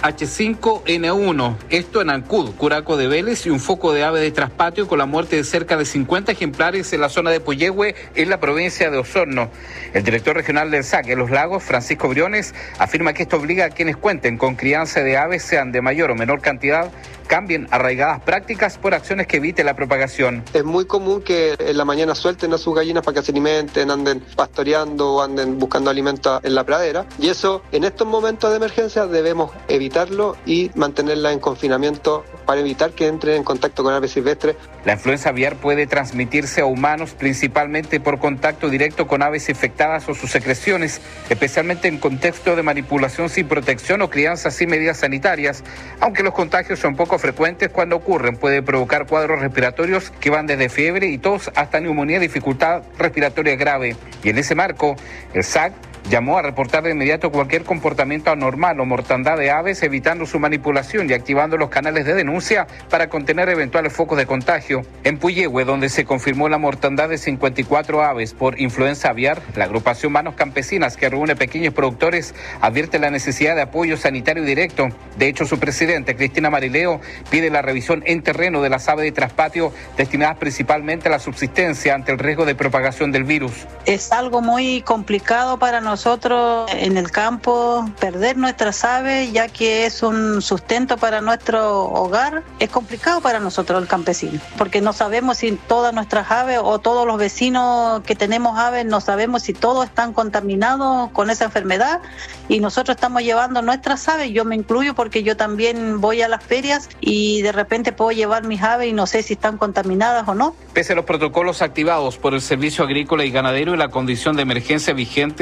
H5N1. Esto en Ancud, Curaco de Vélez y un foco de ave de traspatio con la muerte de cerca de 50 ejemplares en la zona de Puyehue, en la provincia de Osorno. El director regional del SAC en Los Lagos, Francisco Briones, afirma que esto obliga a quienes cuenten con crianza de aves, sean de mayor o menor cantidad, cambien arraigadas prácticas por acciones que eviten la propagación. Es muy común que en la mañana suelten a sus gallinas para que se alimenten, anden pastoreando o anden buscando alimento en la pradera, y eso en estos momentos de emergencia debemos evitarlo y mantenerla en confinamiento para evitar que entren en contacto con aves silvestres. La influenza aviar puede transmitirse a humanos principalmente por contacto directo con aves infectadas o sus secreciones, especialmente en contexto de manipulación sin protección o crianza sin medidas sanitarias. Aunque los contagios son poco frecuentes, cuando ocurren puede provocar cuadros respiratorios que van desde fiebre y tos hasta neumonía y dificultad respiratoria grave. Y en ese marco, el SAC llamó a reportar de inmediato cualquier comportamiento anormal o mortandad de aves, evitando su manipulación y activando los canales de denuncia para contener eventuales focos de contagio. En Puyehue, donde se confirmó la mortandad de 54 aves por influenza aviar, la agrupación Manos Campesinas, que reúne pequeños productores, advierte la necesidad de apoyo sanitario directo. De hecho, su presidente, Cristina Marileo, pide la revisión en terreno de las aves de traspatio destinadas principalmente a la subsistencia ante el riesgo de propagación del virus. Es algo muy complicado para nosotros en el campo perder nuestras aves, ya que es un sustento para nuestro hogar. Es complicado para nosotros el campesino, porque no sabemos si todas nuestras aves o todos los vecinos que tenemos aves, no sabemos si todos están contaminados con esa enfermedad, y nosotros estamos llevando nuestras aves. Yo me incluyo porque yo también voy a las ferias y de repente puedo llevar mis aves y no sé si están contaminadas o no. Pese a los protocolos activados por el Servicio Agrícola y Ganadero y la condición de emergencia vigente, se reconoce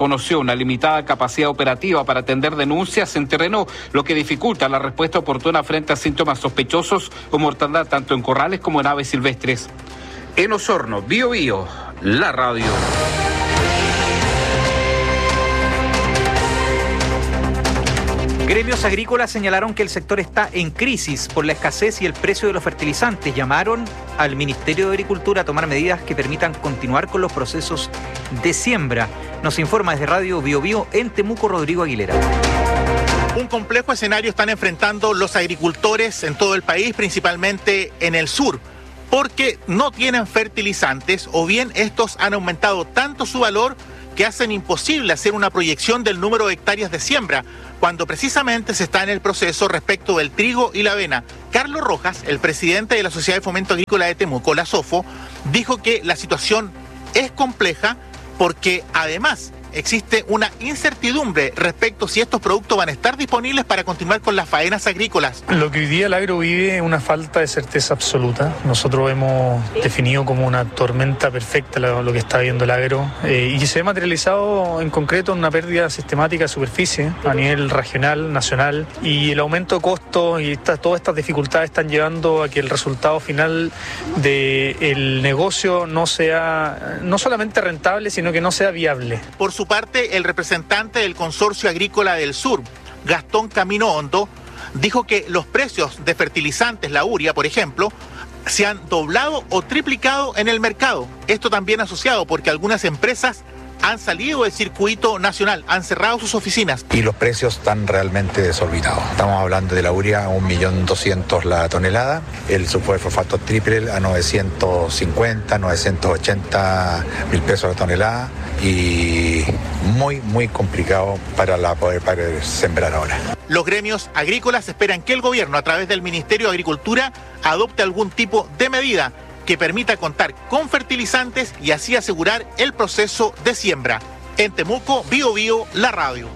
reconoció una limitada capacidad operativa para atender denuncias en terreno, lo que dificulta la respuesta oportuna frente a síntomas sospechosos o mortandad tanto en corrales como en aves silvestres. En Osorno, Bío Bío, la radio. Gremios agrícolas señalaron que el sector está en crisis por la escasez y el precio de los fertilizantes. Llamaron al Ministerio de Agricultura a tomar medidas que permitan continuar con los procesos de siembra. Nos informa desde Radio Bío Bío en Temuco, Rodrigo Aguilera. Un complejo escenario están enfrentando los agricultores en todo el país, principalmente en el sur, porque no tienen fertilizantes o bien estos han aumentado tanto su valor que hacen imposible hacer una proyección del número de hectáreas de siembra, cuando precisamente se está en el proceso respecto del trigo y la avena. Carlos Rojas, el presidente de la Sociedad de Fomento Agrícola de Temuco, la SOFO, dijo que la situación es compleja porque además existe una incertidumbre respecto si estos productos van a estar disponibles para continuar con las faenas agrícolas. Lo que hoy día el agro vive es una falta de certeza absoluta. Nosotros hemos definido como una tormenta perfecta lo que está viviendo el agro y se ve materializado en concreto en una pérdida sistemática de superficie a nivel regional, nacional, y el aumento de costos y todas estas dificultades están llevando a que el resultado final del negocio no sea no solamente rentable, sino que no sea viable. Por su parte, el representante del Consorcio Agrícola del Sur, Gastón Camino Hondo, dijo que los precios de fertilizantes, la urea, por ejemplo, se han doblado o triplicado en el mercado. Esto también asociado porque algunas empresas han salido del circuito nacional, han cerrado sus oficinas. Y los precios están realmente desorbitados. Estamos hablando de la urea a 1.200.000 la tonelada, el sulfuro de fosfato triple a 950.000 pesos la tonelada, y muy complicado para poder sembrar ahora. Los gremios agrícolas esperan que el gobierno, a través del Ministerio de Agricultura, adopte algún tipo de medida que permita contar con fertilizantes y así asegurar el proceso de siembra. En Temuco, Bío Bío, la radio.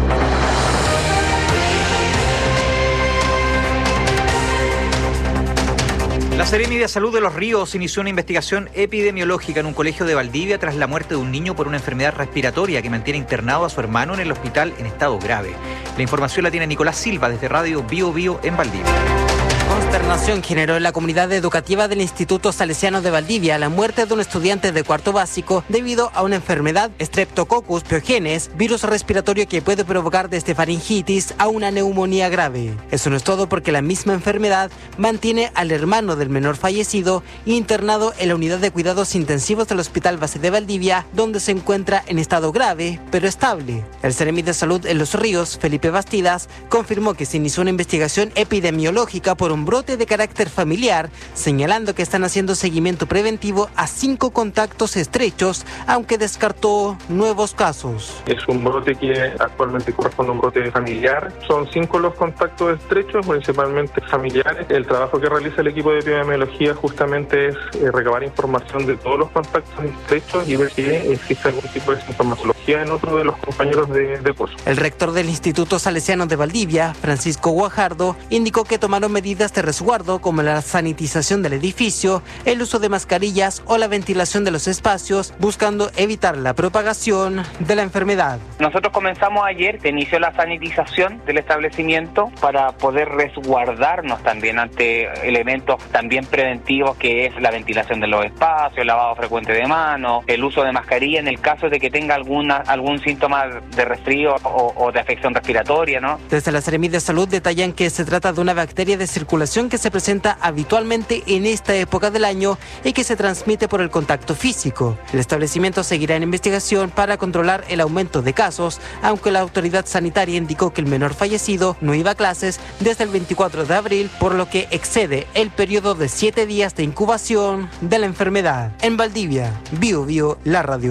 La Seremi de Salud de Los Ríos inició una investigación epidemiológica en un colegio de Valdivia tras la muerte de un niño por una enfermedad respiratoria que mantiene internado a su hermano en el hospital en estado grave. La información la tiene Nicolás Silva desde Radio Bío Bío en Valdivia. Consternación generó en la comunidad educativa del Instituto Salesiano de Valdivia la muerte de un estudiante de cuarto básico debido a una enfermedad, Streptococcus pyogenes, virus respiratorio que puede provocar desde faringitis a una neumonía grave. Eso no es todo, porque la misma enfermedad mantiene al hermano del menor fallecido internado en la unidad de cuidados intensivos del Hospital Base de Valdivia, donde se encuentra en estado grave pero estable. El Seremi de Salud en Los Ríos, Felipe Bastidas, confirmó que se inició una investigación epidemiológica por un brote de carácter familiar, señalando que están haciendo seguimiento preventivo a 5 contactos estrechos, aunque descartó nuevos casos. Es un brote que actualmente corresponde a un brote familiar. Son 5 los contactos estrechos, principalmente familiares. El trabajo que realiza el equipo de epidemiología justamente es recabar información de todos los contactos estrechos y ver si existe algún tipo de sintomatología en otro de los compañeros de curso. El rector del Instituto Salesiano de Valdivia, Francisco Guajardo, indicó que tomaron medidas de resguardo como la sanitización del edificio, el uso de mascarillas o la ventilación de los espacios, buscando evitar la propagación de la enfermedad. Nosotros comenzamos ayer, se inició la sanitización del establecimiento para poder resguardarnos también ante elementos también preventivos, que es la ventilación de los espacios, el lavado frecuente de manos, el uso de mascarilla en el caso de que tenga algún síntoma de resfrío o de afección respiratoria, ¿no? Desde la Seremi de Salud detallan que se trata de una bacteria de circulación que se presenta habitualmente en esta época del año y que se transmite por el contacto físico. El establecimiento seguirá en investigación para controlar el aumento de casos, aunque la autoridad sanitaria indicó que el menor fallecido no iba a clases desde el 24 de abril, por lo que excede el periodo de 7 días de incubación de la enfermedad. En Valdivia, Bío Bío, la radio.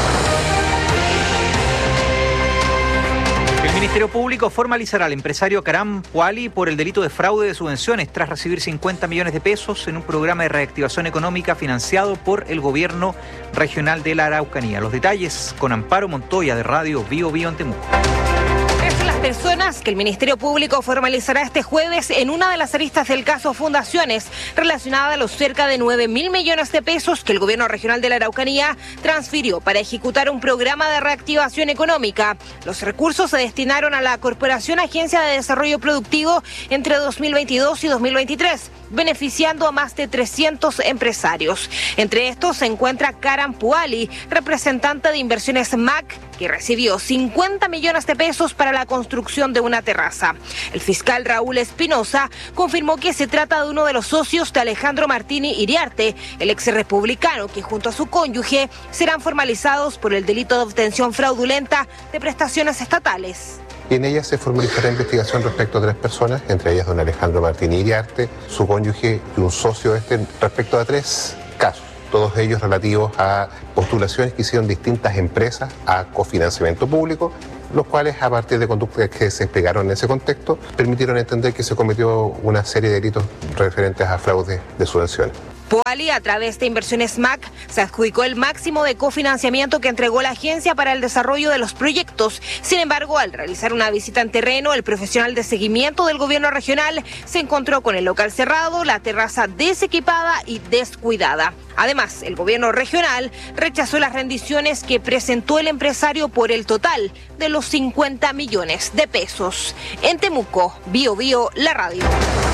El Ministerio Público formalizará al empresario Karam Puali por el delito de fraude de subvenciones tras recibir 50 millones de pesos en un programa de reactivación económica financiado por el gobierno regional de la Araucanía. Los detalles con Amparo Montoya de Radio Bío Bío en Temuco. Es las personas que el Ministerio Público formalizará este jueves en una de las aristas del caso Fundaciones, relacionada a los cerca de 9.000 millones de pesos que el gobierno regional de la Araucanía transfirió para ejecutar un programa de reactivación económica. Los recursos se destinaron a la Corporación Agencia de Desarrollo Productivo entre 2022 y 2023, beneficiando a más de 300 empresarios. Entre estos se encuentra Karan Puali, representante de Inversiones MAC, que recibió 50 millones de pesos para la construcción de una terraza. El fiscal Raúl Espinosa confirmó que se trata de uno de los socios de Alejandro Martini Iriarte, el ex republicano, que junto a su cónyuge serán formalizados por el delito de obtención fraudulenta de prestaciones estatales. Y en ella se formalizará investigación respecto a 3 personas, entre ellas don Alejandro Martini Iriarte, su cónyuge y un socio respecto a 3 casos, todos ellos relativos a postulaciones que hicieron distintas empresas a cofinanciamiento público, los cuales, a partir de conductas que se explicaron en ese contexto, permitieron entender que se cometió una serie de delitos referentes a fraude de subvenciones. Puali, a través de Inversiones MAC, se adjudicó el máximo de cofinanciamiento que entregó la agencia para el desarrollo de los proyectos. Sin embargo, al realizar una visita en terreno, el profesional de seguimiento del gobierno regional se encontró con el local cerrado, la terraza desequipada y descuidada. Además, el gobierno regional rechazó las rendiciones que presentó el empresario por el total de los 50 millones de pesos. En Temuco, Bío Bío, la radio.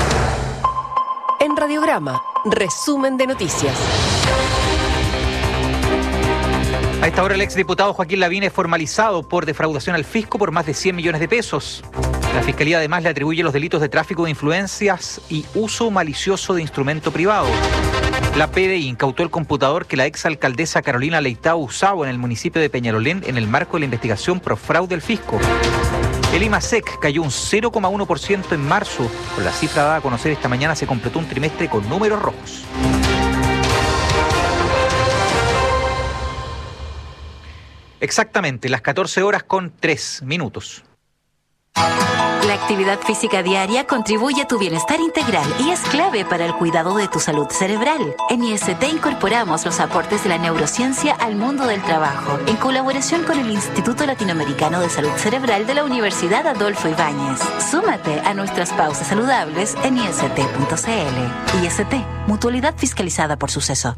En Radiograma, resumen de noticias. A esta hora el exdiputado Joaquín Lavín es formalizado por defraudación al fisco por más de 100 millones de pesos. La Fiscalía además le atribuye los delitos de tráfico de influencias y uso malicioso de instrumento privado. La PDI incautó el computador que la exalcaldesa Carolina Leitao usaba en el municipio de Peñalolén en el marco de la investigación por fraude al fisco. El IMASEC cayó un 0,1% en marzo. Con la cifra dada a conocer esta mañana se completó un trimestre con números rojos. Exactamente, las 14 horas con 3 minutos. La actividad física diaria contribuye a tu bienestar integral y es clave para el cuidado de tu salud cerebral. En IST incorporamos los aportes de la neurociencia al mundo del trabajo, en colaboración con el Instituto Latinoamericano de Salud Cerebral de la Universidad Adolfo Ibáñez. Súmate a nuestras pausas saludables en ist.cl. IST, mutualidad fiscalizada por Suceso.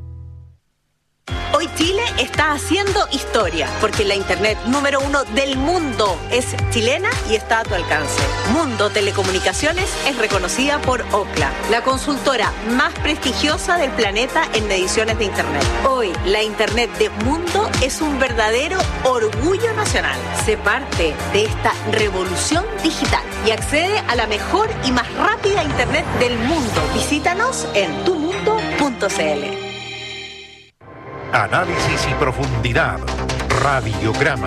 Hoy Chile está haciendo historia, porque la internet número 1 del mundo es chilena y está a tu alcance. Mundo Telecomunicaciones es reconocida por Ookla, la consultora más prestigiosa del planeta en mediciones de internet. Hoy, la internet de Mundo es un verdadero orgullo nacional. Sé parte de esta revolución digital y accede a la mejor y más rápida internet del mundo. Visítanos en tumundo.cl. Análisis y profundidad. Radiograma.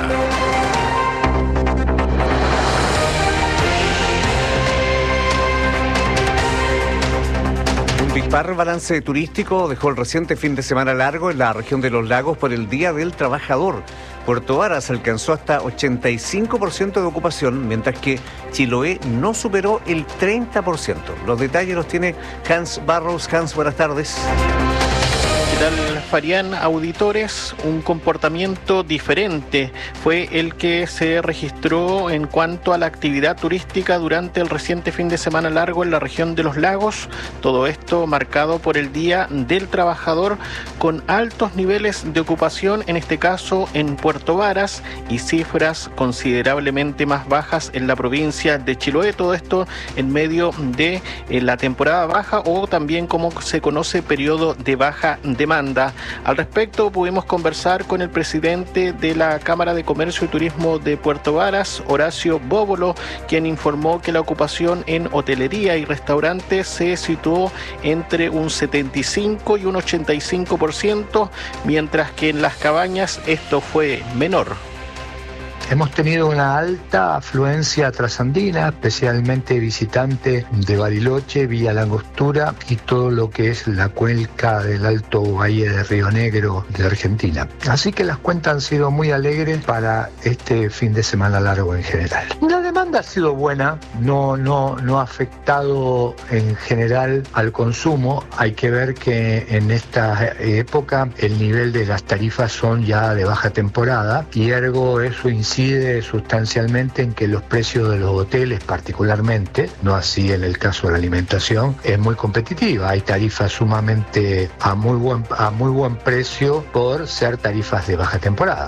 Un dispar balance turístico dejó el reciente fin de semana largo en la región de Los Lagos por el Día del Trabajador. Puerto Varas alcanzó hasta 85% de ocupación, mientras que Chiloé no superó el 30%. Los detalles los tiene Hans Barros. Hans, buenas tardes. ¿Qué tal, Farían? Auditores, un comportamiento diferente fue el que se registró en cuanto a la actividad turística durante el reciente fin de semana largo en la región de Los Lagos. Todo esto marcado por el Día del Trabajador, con altos niveles de ocupación, en este caso en Puerto Varas, y cifras considerablemente más bajas en la provincia de Chiloé. Todo esto en medio de la temporada baja, o también como se conoce, periodo de baja demanda. Al respecto pudimos conversar con el presidente de la Cámara de Comercio y Turismo de Puerto Varas, Horacio Bóbolo, quien informó que la ocupación en hotelería y restaurantes se situó entre un 75 y un 85%, mientras que en las cabañas esto fue menor. Hemos tenido una alta afluencia trasandina, especialmente visitantes de Bariloche, Villa La Angostura y todo lo que es la cuenca del Alto Valle de Río Negro de Argentina. Así que las cuentas han sido muy alegres para este fin de semana largo en general. La demanda ha sido buena, no ha afectado en general al consumo. Hay que ver que en esta época el nivel de las tarifas son ya de baja temporada y ergo eso incide incide sustancialmente en que los precios de los hoteles particularmente, no así en el caso de la alimentación, es muy competitiva. Hay tarifas sumamente a muy buen precio por ser tarifas de baja temporada.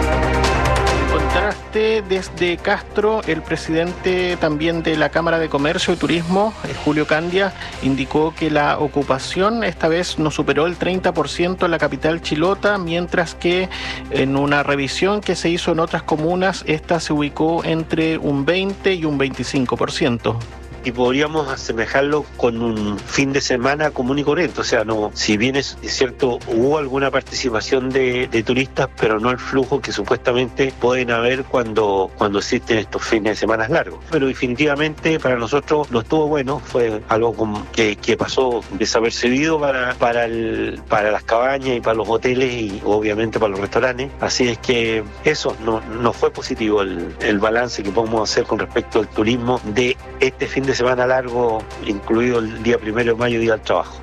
Encontraste desde Castro, el presidente también de la Cámara de Comercio y Turismo, Julio Candia, indicó que la ocupación esta vez no superó el 30% en la capital chilota, mientras que en una revisión que se hizo en otras comunas, esta se ubicó entre un 20 y un 25%. Y podríamos asemejarlo con un fin de semana común y corriente. O sea, no, si bien es cierto, hubo alguna participación de turistas, pero no el flujo que supuestamente pueden haber cuando existen estos fines de semana largos. Pero definitivamente para nosotros no estuvo bueno, fue algo que pasó desapercibido para las cabañas y para los hoteles y obviamente para los restaurantes. Así es que eso no fue positivo el balance que podemos hacer con respecto al turismo de este fin de semana largo, incluido el día 1 de mayo, Día del Trabajo.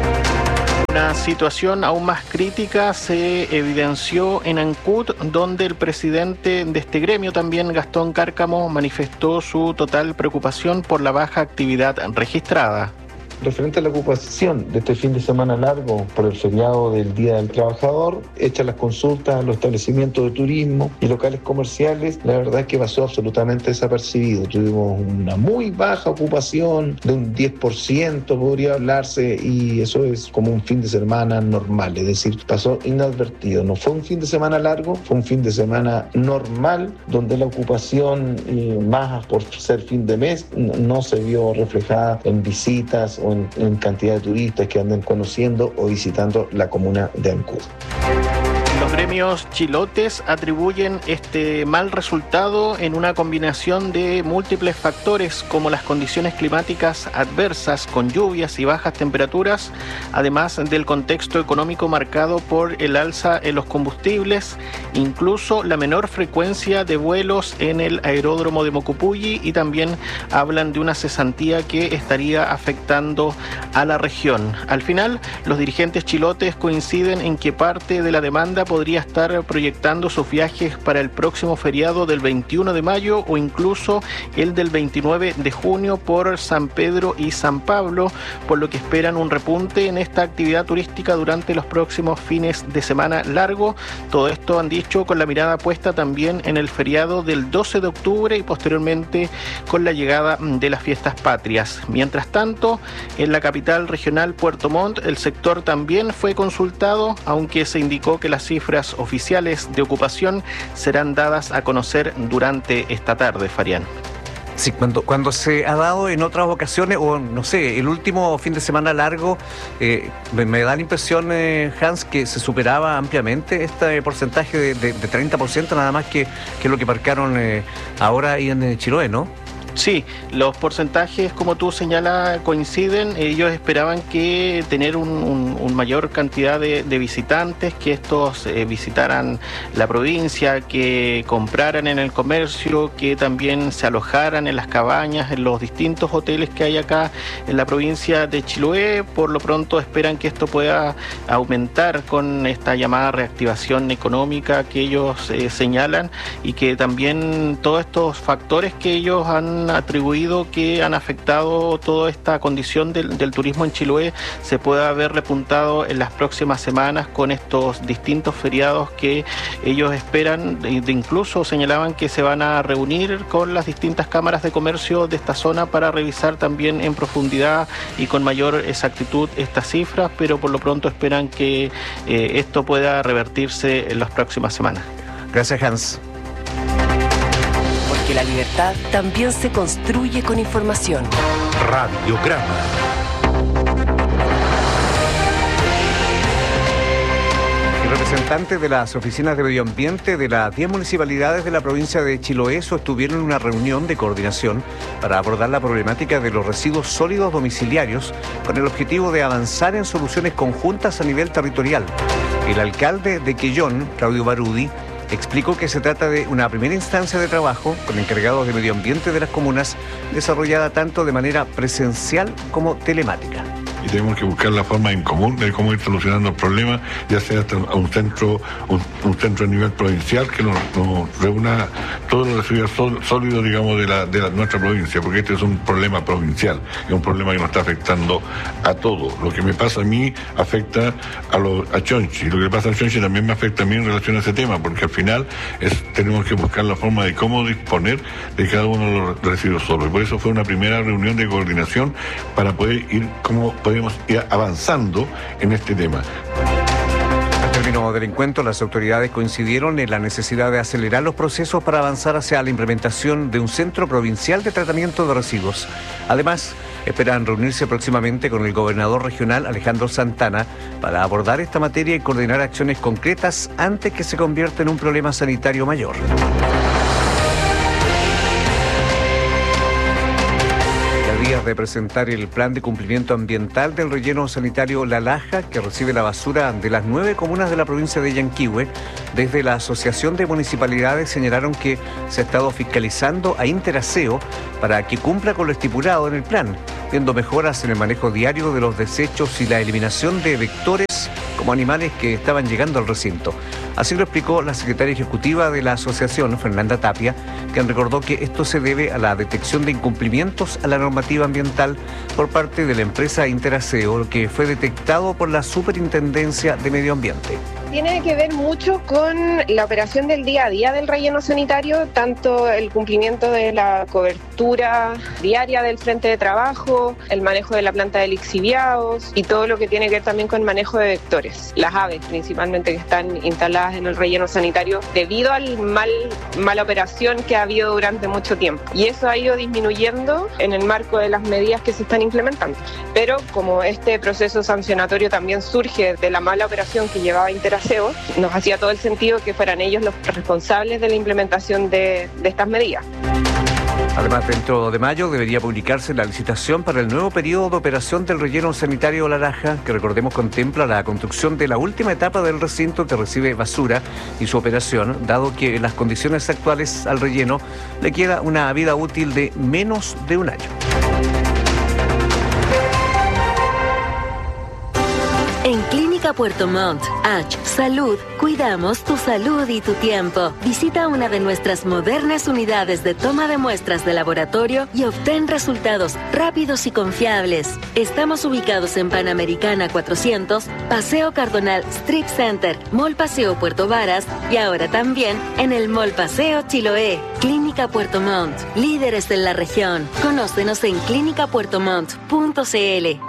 Una situación aún más crítica se evidenció en Ancud, donde el presidente de este gremio, también Gastón Cárcamo, manifestó su total preocupación por la baja actividad registrada. Referente a la ocupación de este fin de semana largo por el feriado del Día del Trabajador, hechas las consultas a los establecimientos de turismo y locales comerciales, la verdad es que pasó absolutamente desapercibido. Tuvimos una muy baja ocupación, de un 10% podría hablarse, y eso es como un fin de semana normal, es decir, pasó inadvertido. No fue un fin de semana largo, fue un fin de semana normal, donde la ocupación, más por ser fin de mes, no se vio reflejada en visitas o en cantidad de turistas que anden conociendo o visitando la comuna de Ancud. Los gremios chilotes atribuyen este mal resultado en una combinación de múltiples factores, como las condiciones climáticas adversas con lluvias y bajas temperaturas, además del contexto económico marcado por el alza en los combustibles, incluso la menor frecuencia de vuelos en el aeródromo de Mocupulli, y también hablan de una cesantía que estaría afectando a la región. Al final, los dirigentes chilotes coinciden en que parte de la demanda podría estar proyectando sus viajes para el próximo feriado del 21 de mayo o incluso el del 29 de junio por San Pedro y San Pablo, por lo que esperan un repunte en esta actividad turística durante los próximos fines de semana largo. Todo esto han dicho con la mirada puesta también en el feriado del 12 de octubre y posteriormente con la llegada de las fiestas patrias. Mientras tanto, en la capital regional Puerto Montt, el sector también fue consultado, aunque se indicó que las cifras oficiales de ocupación serán dadas a conocer durante esta tarde, Farián. Sí, cuando se ha dado en otras ocasiones, o no sé, el último fin de semana largo, me da la impresión, Hans, que se superaba ampliamente este porcentaje de 30% nada más que lo que marcaron ahora ahí en Chiloé, ¿no? Sí, los porcentajes, como tú señalas, coinciden. Ellos esperaban que tener un mayor cantidad de visitantes, que estos visitaran la provincia, que compraran en el comercio, que también se alojaran en las cabañas, en los distintos hoteles que hay acá en la provincia de Chiloé. Por lo pronto esperan que esto pueda aumentar con esta llamada reactivación económica que ellos señalan, y que también todos estos factores que ellos han atribuido que han afectado toda esta condición del turismo en Chiloé se pueda ver repuntado en las próximas semanas con estos distintos feriados que ellos esperan. Incluso señalaban que se van a reunir con las distintas cámaras de comercio de esta zona para revisar también en profundidad y con mayor exactitud estas cifras, pero por lo pronto esperan que esto pueda revertirse en las próximas semanas. Gracias, Hans. Que la libertad también se construye con información. Radiograma. Representantes de las oficinas de medio ambiente de las 10 municipalidades de la provincia de Chiloé sostuvieron una reunión de coordinación para abordar la problemática de los residuos sólidos domiciliarios con el objetivo de avanzar en soluciones conjuntas a nivel territorial. El alcalde de Quellón, Claudio Barudi, explicó que se trata de una primera instancia de trabajo con encargados de medio ambiente de las comunas, desarrollada tanto de manera presencial como telemática. y tenemos que buscar la forma en común de cómo ir solucionando el problema, ya sea hasta un centro a nivel provincial que nos reúna todos los residuos sólidos, digamos, de nuestra provincia, porque este es un problema provincial, es un problema que nos está afectando a todos. Lo que me pasa a mí afecta a Chonchi, lo que le pasa a Chonchi también me afecta a mí en relación a ese tema, porque al final tenemos que buscar la forma de cómo disponer de cada uno de los residuos sólidos. Y por eso fue una primera reunión de coordinación para poder cómo podemos ir avanzando en este tema. Al término del encuentro, las autoridades coincidieron en la necesidad de acelerar los procesos para avanzar hacia la implementación de un centro provincial de tratamiento de residuos. Además, esperan reunirse próximamente con el gobernador regional Alejandro Santana para abordar esta materia y coordinar acciones concretas antes que se convierta en un problema sanitario mayor. De presentar el plan de cumplimiento ambiental del relleno sanitario La Laja, que recibe la basura de las 9 comunas de la provincia de Yanquihue, desde la Asociación de Municipalidades señalaron que se ha estado fiscalizando a Interaseo para que cumpla con lo estipulado en el plan, viendo mejoras en el manejo diario de los desechos y la eliminación de vectores como animales que estaban llegando al recinto. Así lo explicó la secretaria ejecutiva de la asociación, Fernanda Tapia, quien recordó que esto se debe a la detección de incumplimientos a la normativa ambiental por parte de la empresa Interaseo, que fue detectado por la Superintendencia de Medio Ambiente. Tiene que ver mucho con la operación del día a día del relleno sanitario, tanto el cumplimiento de la cobertura diaria del frente de trabajo, el manejo de la planta de lixiviados y todo lo que tiene que ver también con manejo de vectores, las aves principalmente que están instaladas en el relleno sanitario debido al mala operación que ha habido durante mucho tiempo. Y eso ha ido disminuyendo en el marco de las medidas que se están implementando. Pero como este proceso sancionatorio también surge de la mala operación que llevaba Interaseo, nos hacía todo el sentido que fueran ellos los responsables de la implementación de estas medidas. Además, dentro de mayo debería publicarse la licitación para el nuevo periodo de operación del relleno sanitario La Laja, que recordemos contempla la construcción de la última etapa del recinto que recibe basura y su operación, dado que en las condiciones actuales al relleno le queda una vida útil de menos de un año. En Clínica Puerto Montt, H Salud, cuidamos tu salud y tu tiempo. Visita una de nuestras modernas unidades de toma de muestras de laboratorio y obtén resultados rápidos y confiables. Estamos ubicados en Panamericana 400, Paseo Cardonal Street Center, Mall Paseo Puerto Varas y ahora también en el Mall Paseo Chiloé. Clínica Puerto Montt, líderes en la región. Conócenos en clinicapuertomont.cl.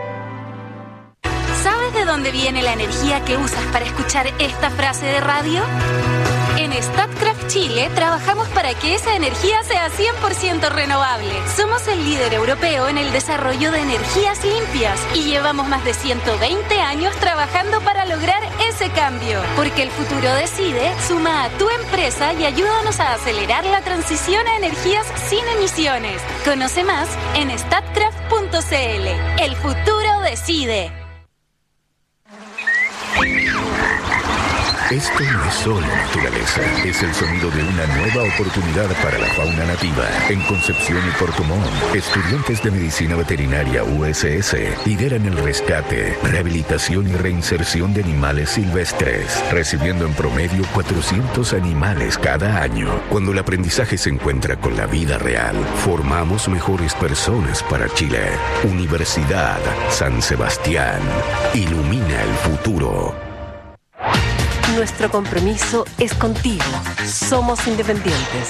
¿Sabes de dónde viene la energía que usas para escuchar esta frase de radio? En Statkraft Chile trabajamos para que esa energía sea 100% renovable. Somos el líder europeo en el desarrollo de energías limpias y llevamos más de 120 años trabajando para lograr ese cambio. Porque el futuro decide, suma a tu empresa y ayúdanos a acelerar la transición a energías sin emisiones. Conoce más en statkraft.cl. El futuro decide. Esto no es solo naturaleza, es el sonido de una nueva oportunidad para la fauna nativa. En Concepción y Puerto Montt, estudiantes de Medicina Veterinaria USS lideran el rescate, rehabilitación y reinserción de animales silvestres, recibiendo en promedio 400 animales cada año. Cuando el aprendizaje se encuentra con la vida real, formamos mejores personas para Chile. Universidad San Sebastián, ilumina el futuro. Nuestro compromiso es contigo. Somos independientes.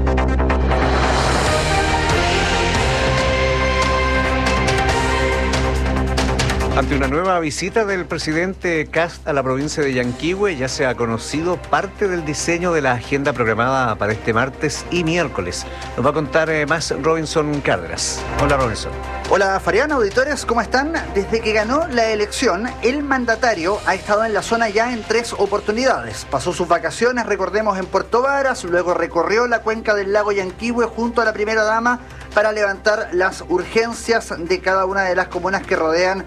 Ante una nueva visita del presidente Kast a la provincia de Yanquihue, ya se ha conocido parte del diseño de la agenda programada para este martes y miércoles. Nos va a contar más Robinson Cárdenas. Hola, Robinson. Hola, Farián, auditores, ¿cómo están? Desde que ganó la elección, el mandatario ha estado en la zona ya en 3 oportunidades. Pasó sus vacaciones, recordemos, en Puerto Varas, luego recorrió la cuenca del lago Yanquihue junto a la primera dama, para levantar las urgencias de cada una de las comunas que rodean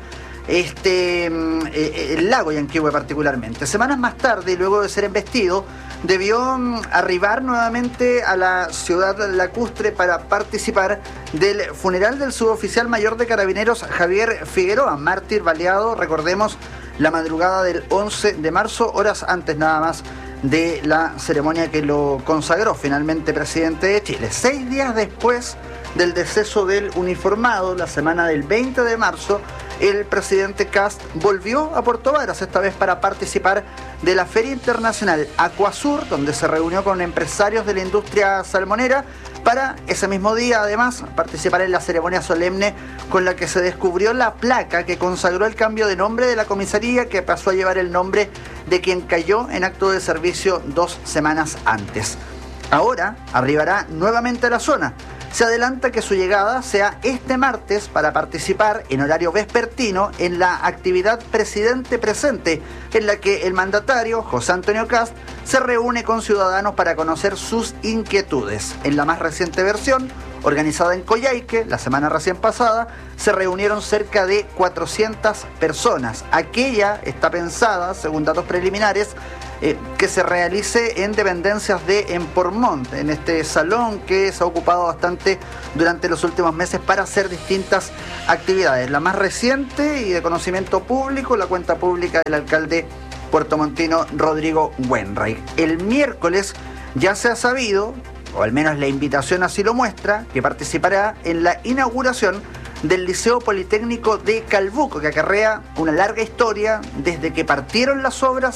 el lago Yanquihue particularmente. Semanas más tarde, luego de ser embestido, debió arribar nuevamente a la ciudad lacustre para participar del funeral del suboficial mayor de Carabineros Javier Figueroa, mártir baleado, recordemos, la madrugada del 11 de marzo, horas antes nada más de la ceremonia que lo consagró finalmente presidente de Chile. 6 días después del deceso del uniformado, la semana del 20 de marzo, el presidente Kast volvió a Puerto Varas, esta vez para participar de la Feria Internacional Acuasur, donde se reunió con empresarios de la industria salmonera, para ese mismo día, además, participar en la ceremonia solemne con la que se descubrió la placa que consagró el cambio de nombre de la comisaría, que pasó a llevar el nombre de quien cayó en acto de servicio 2 semanas antes. Ahora arribará nuevamente a la zona. Se adelanta que su llegada sea este martes para participar en horario vespertino en la actividad Presidente Presente, en la que el mandatario, José Antonio Kast, se reúne con ciudadanos para conocer sus inquietudes. En la más reciente versión, organizada en Coyhaique, la semana recién pasada, se reunieron cerca de 400 personas. Aquella está pensada, según datos preliminares, que se realice en dependencias de Empormont, en este salón que se ha ocupado bastante durante los últimos meses para hacer distintas actividades. La más reciente y de conocimiento público, la cuenta pública del alcalde puertomontino Rodrigo Wainwright. El miércoles ya se ha sabido, o al menos la invitación así lo muestra, que participará en la inauguración del Liceo Politécnico de Calbuco, que acarrea una larga historia desde que partieron las obras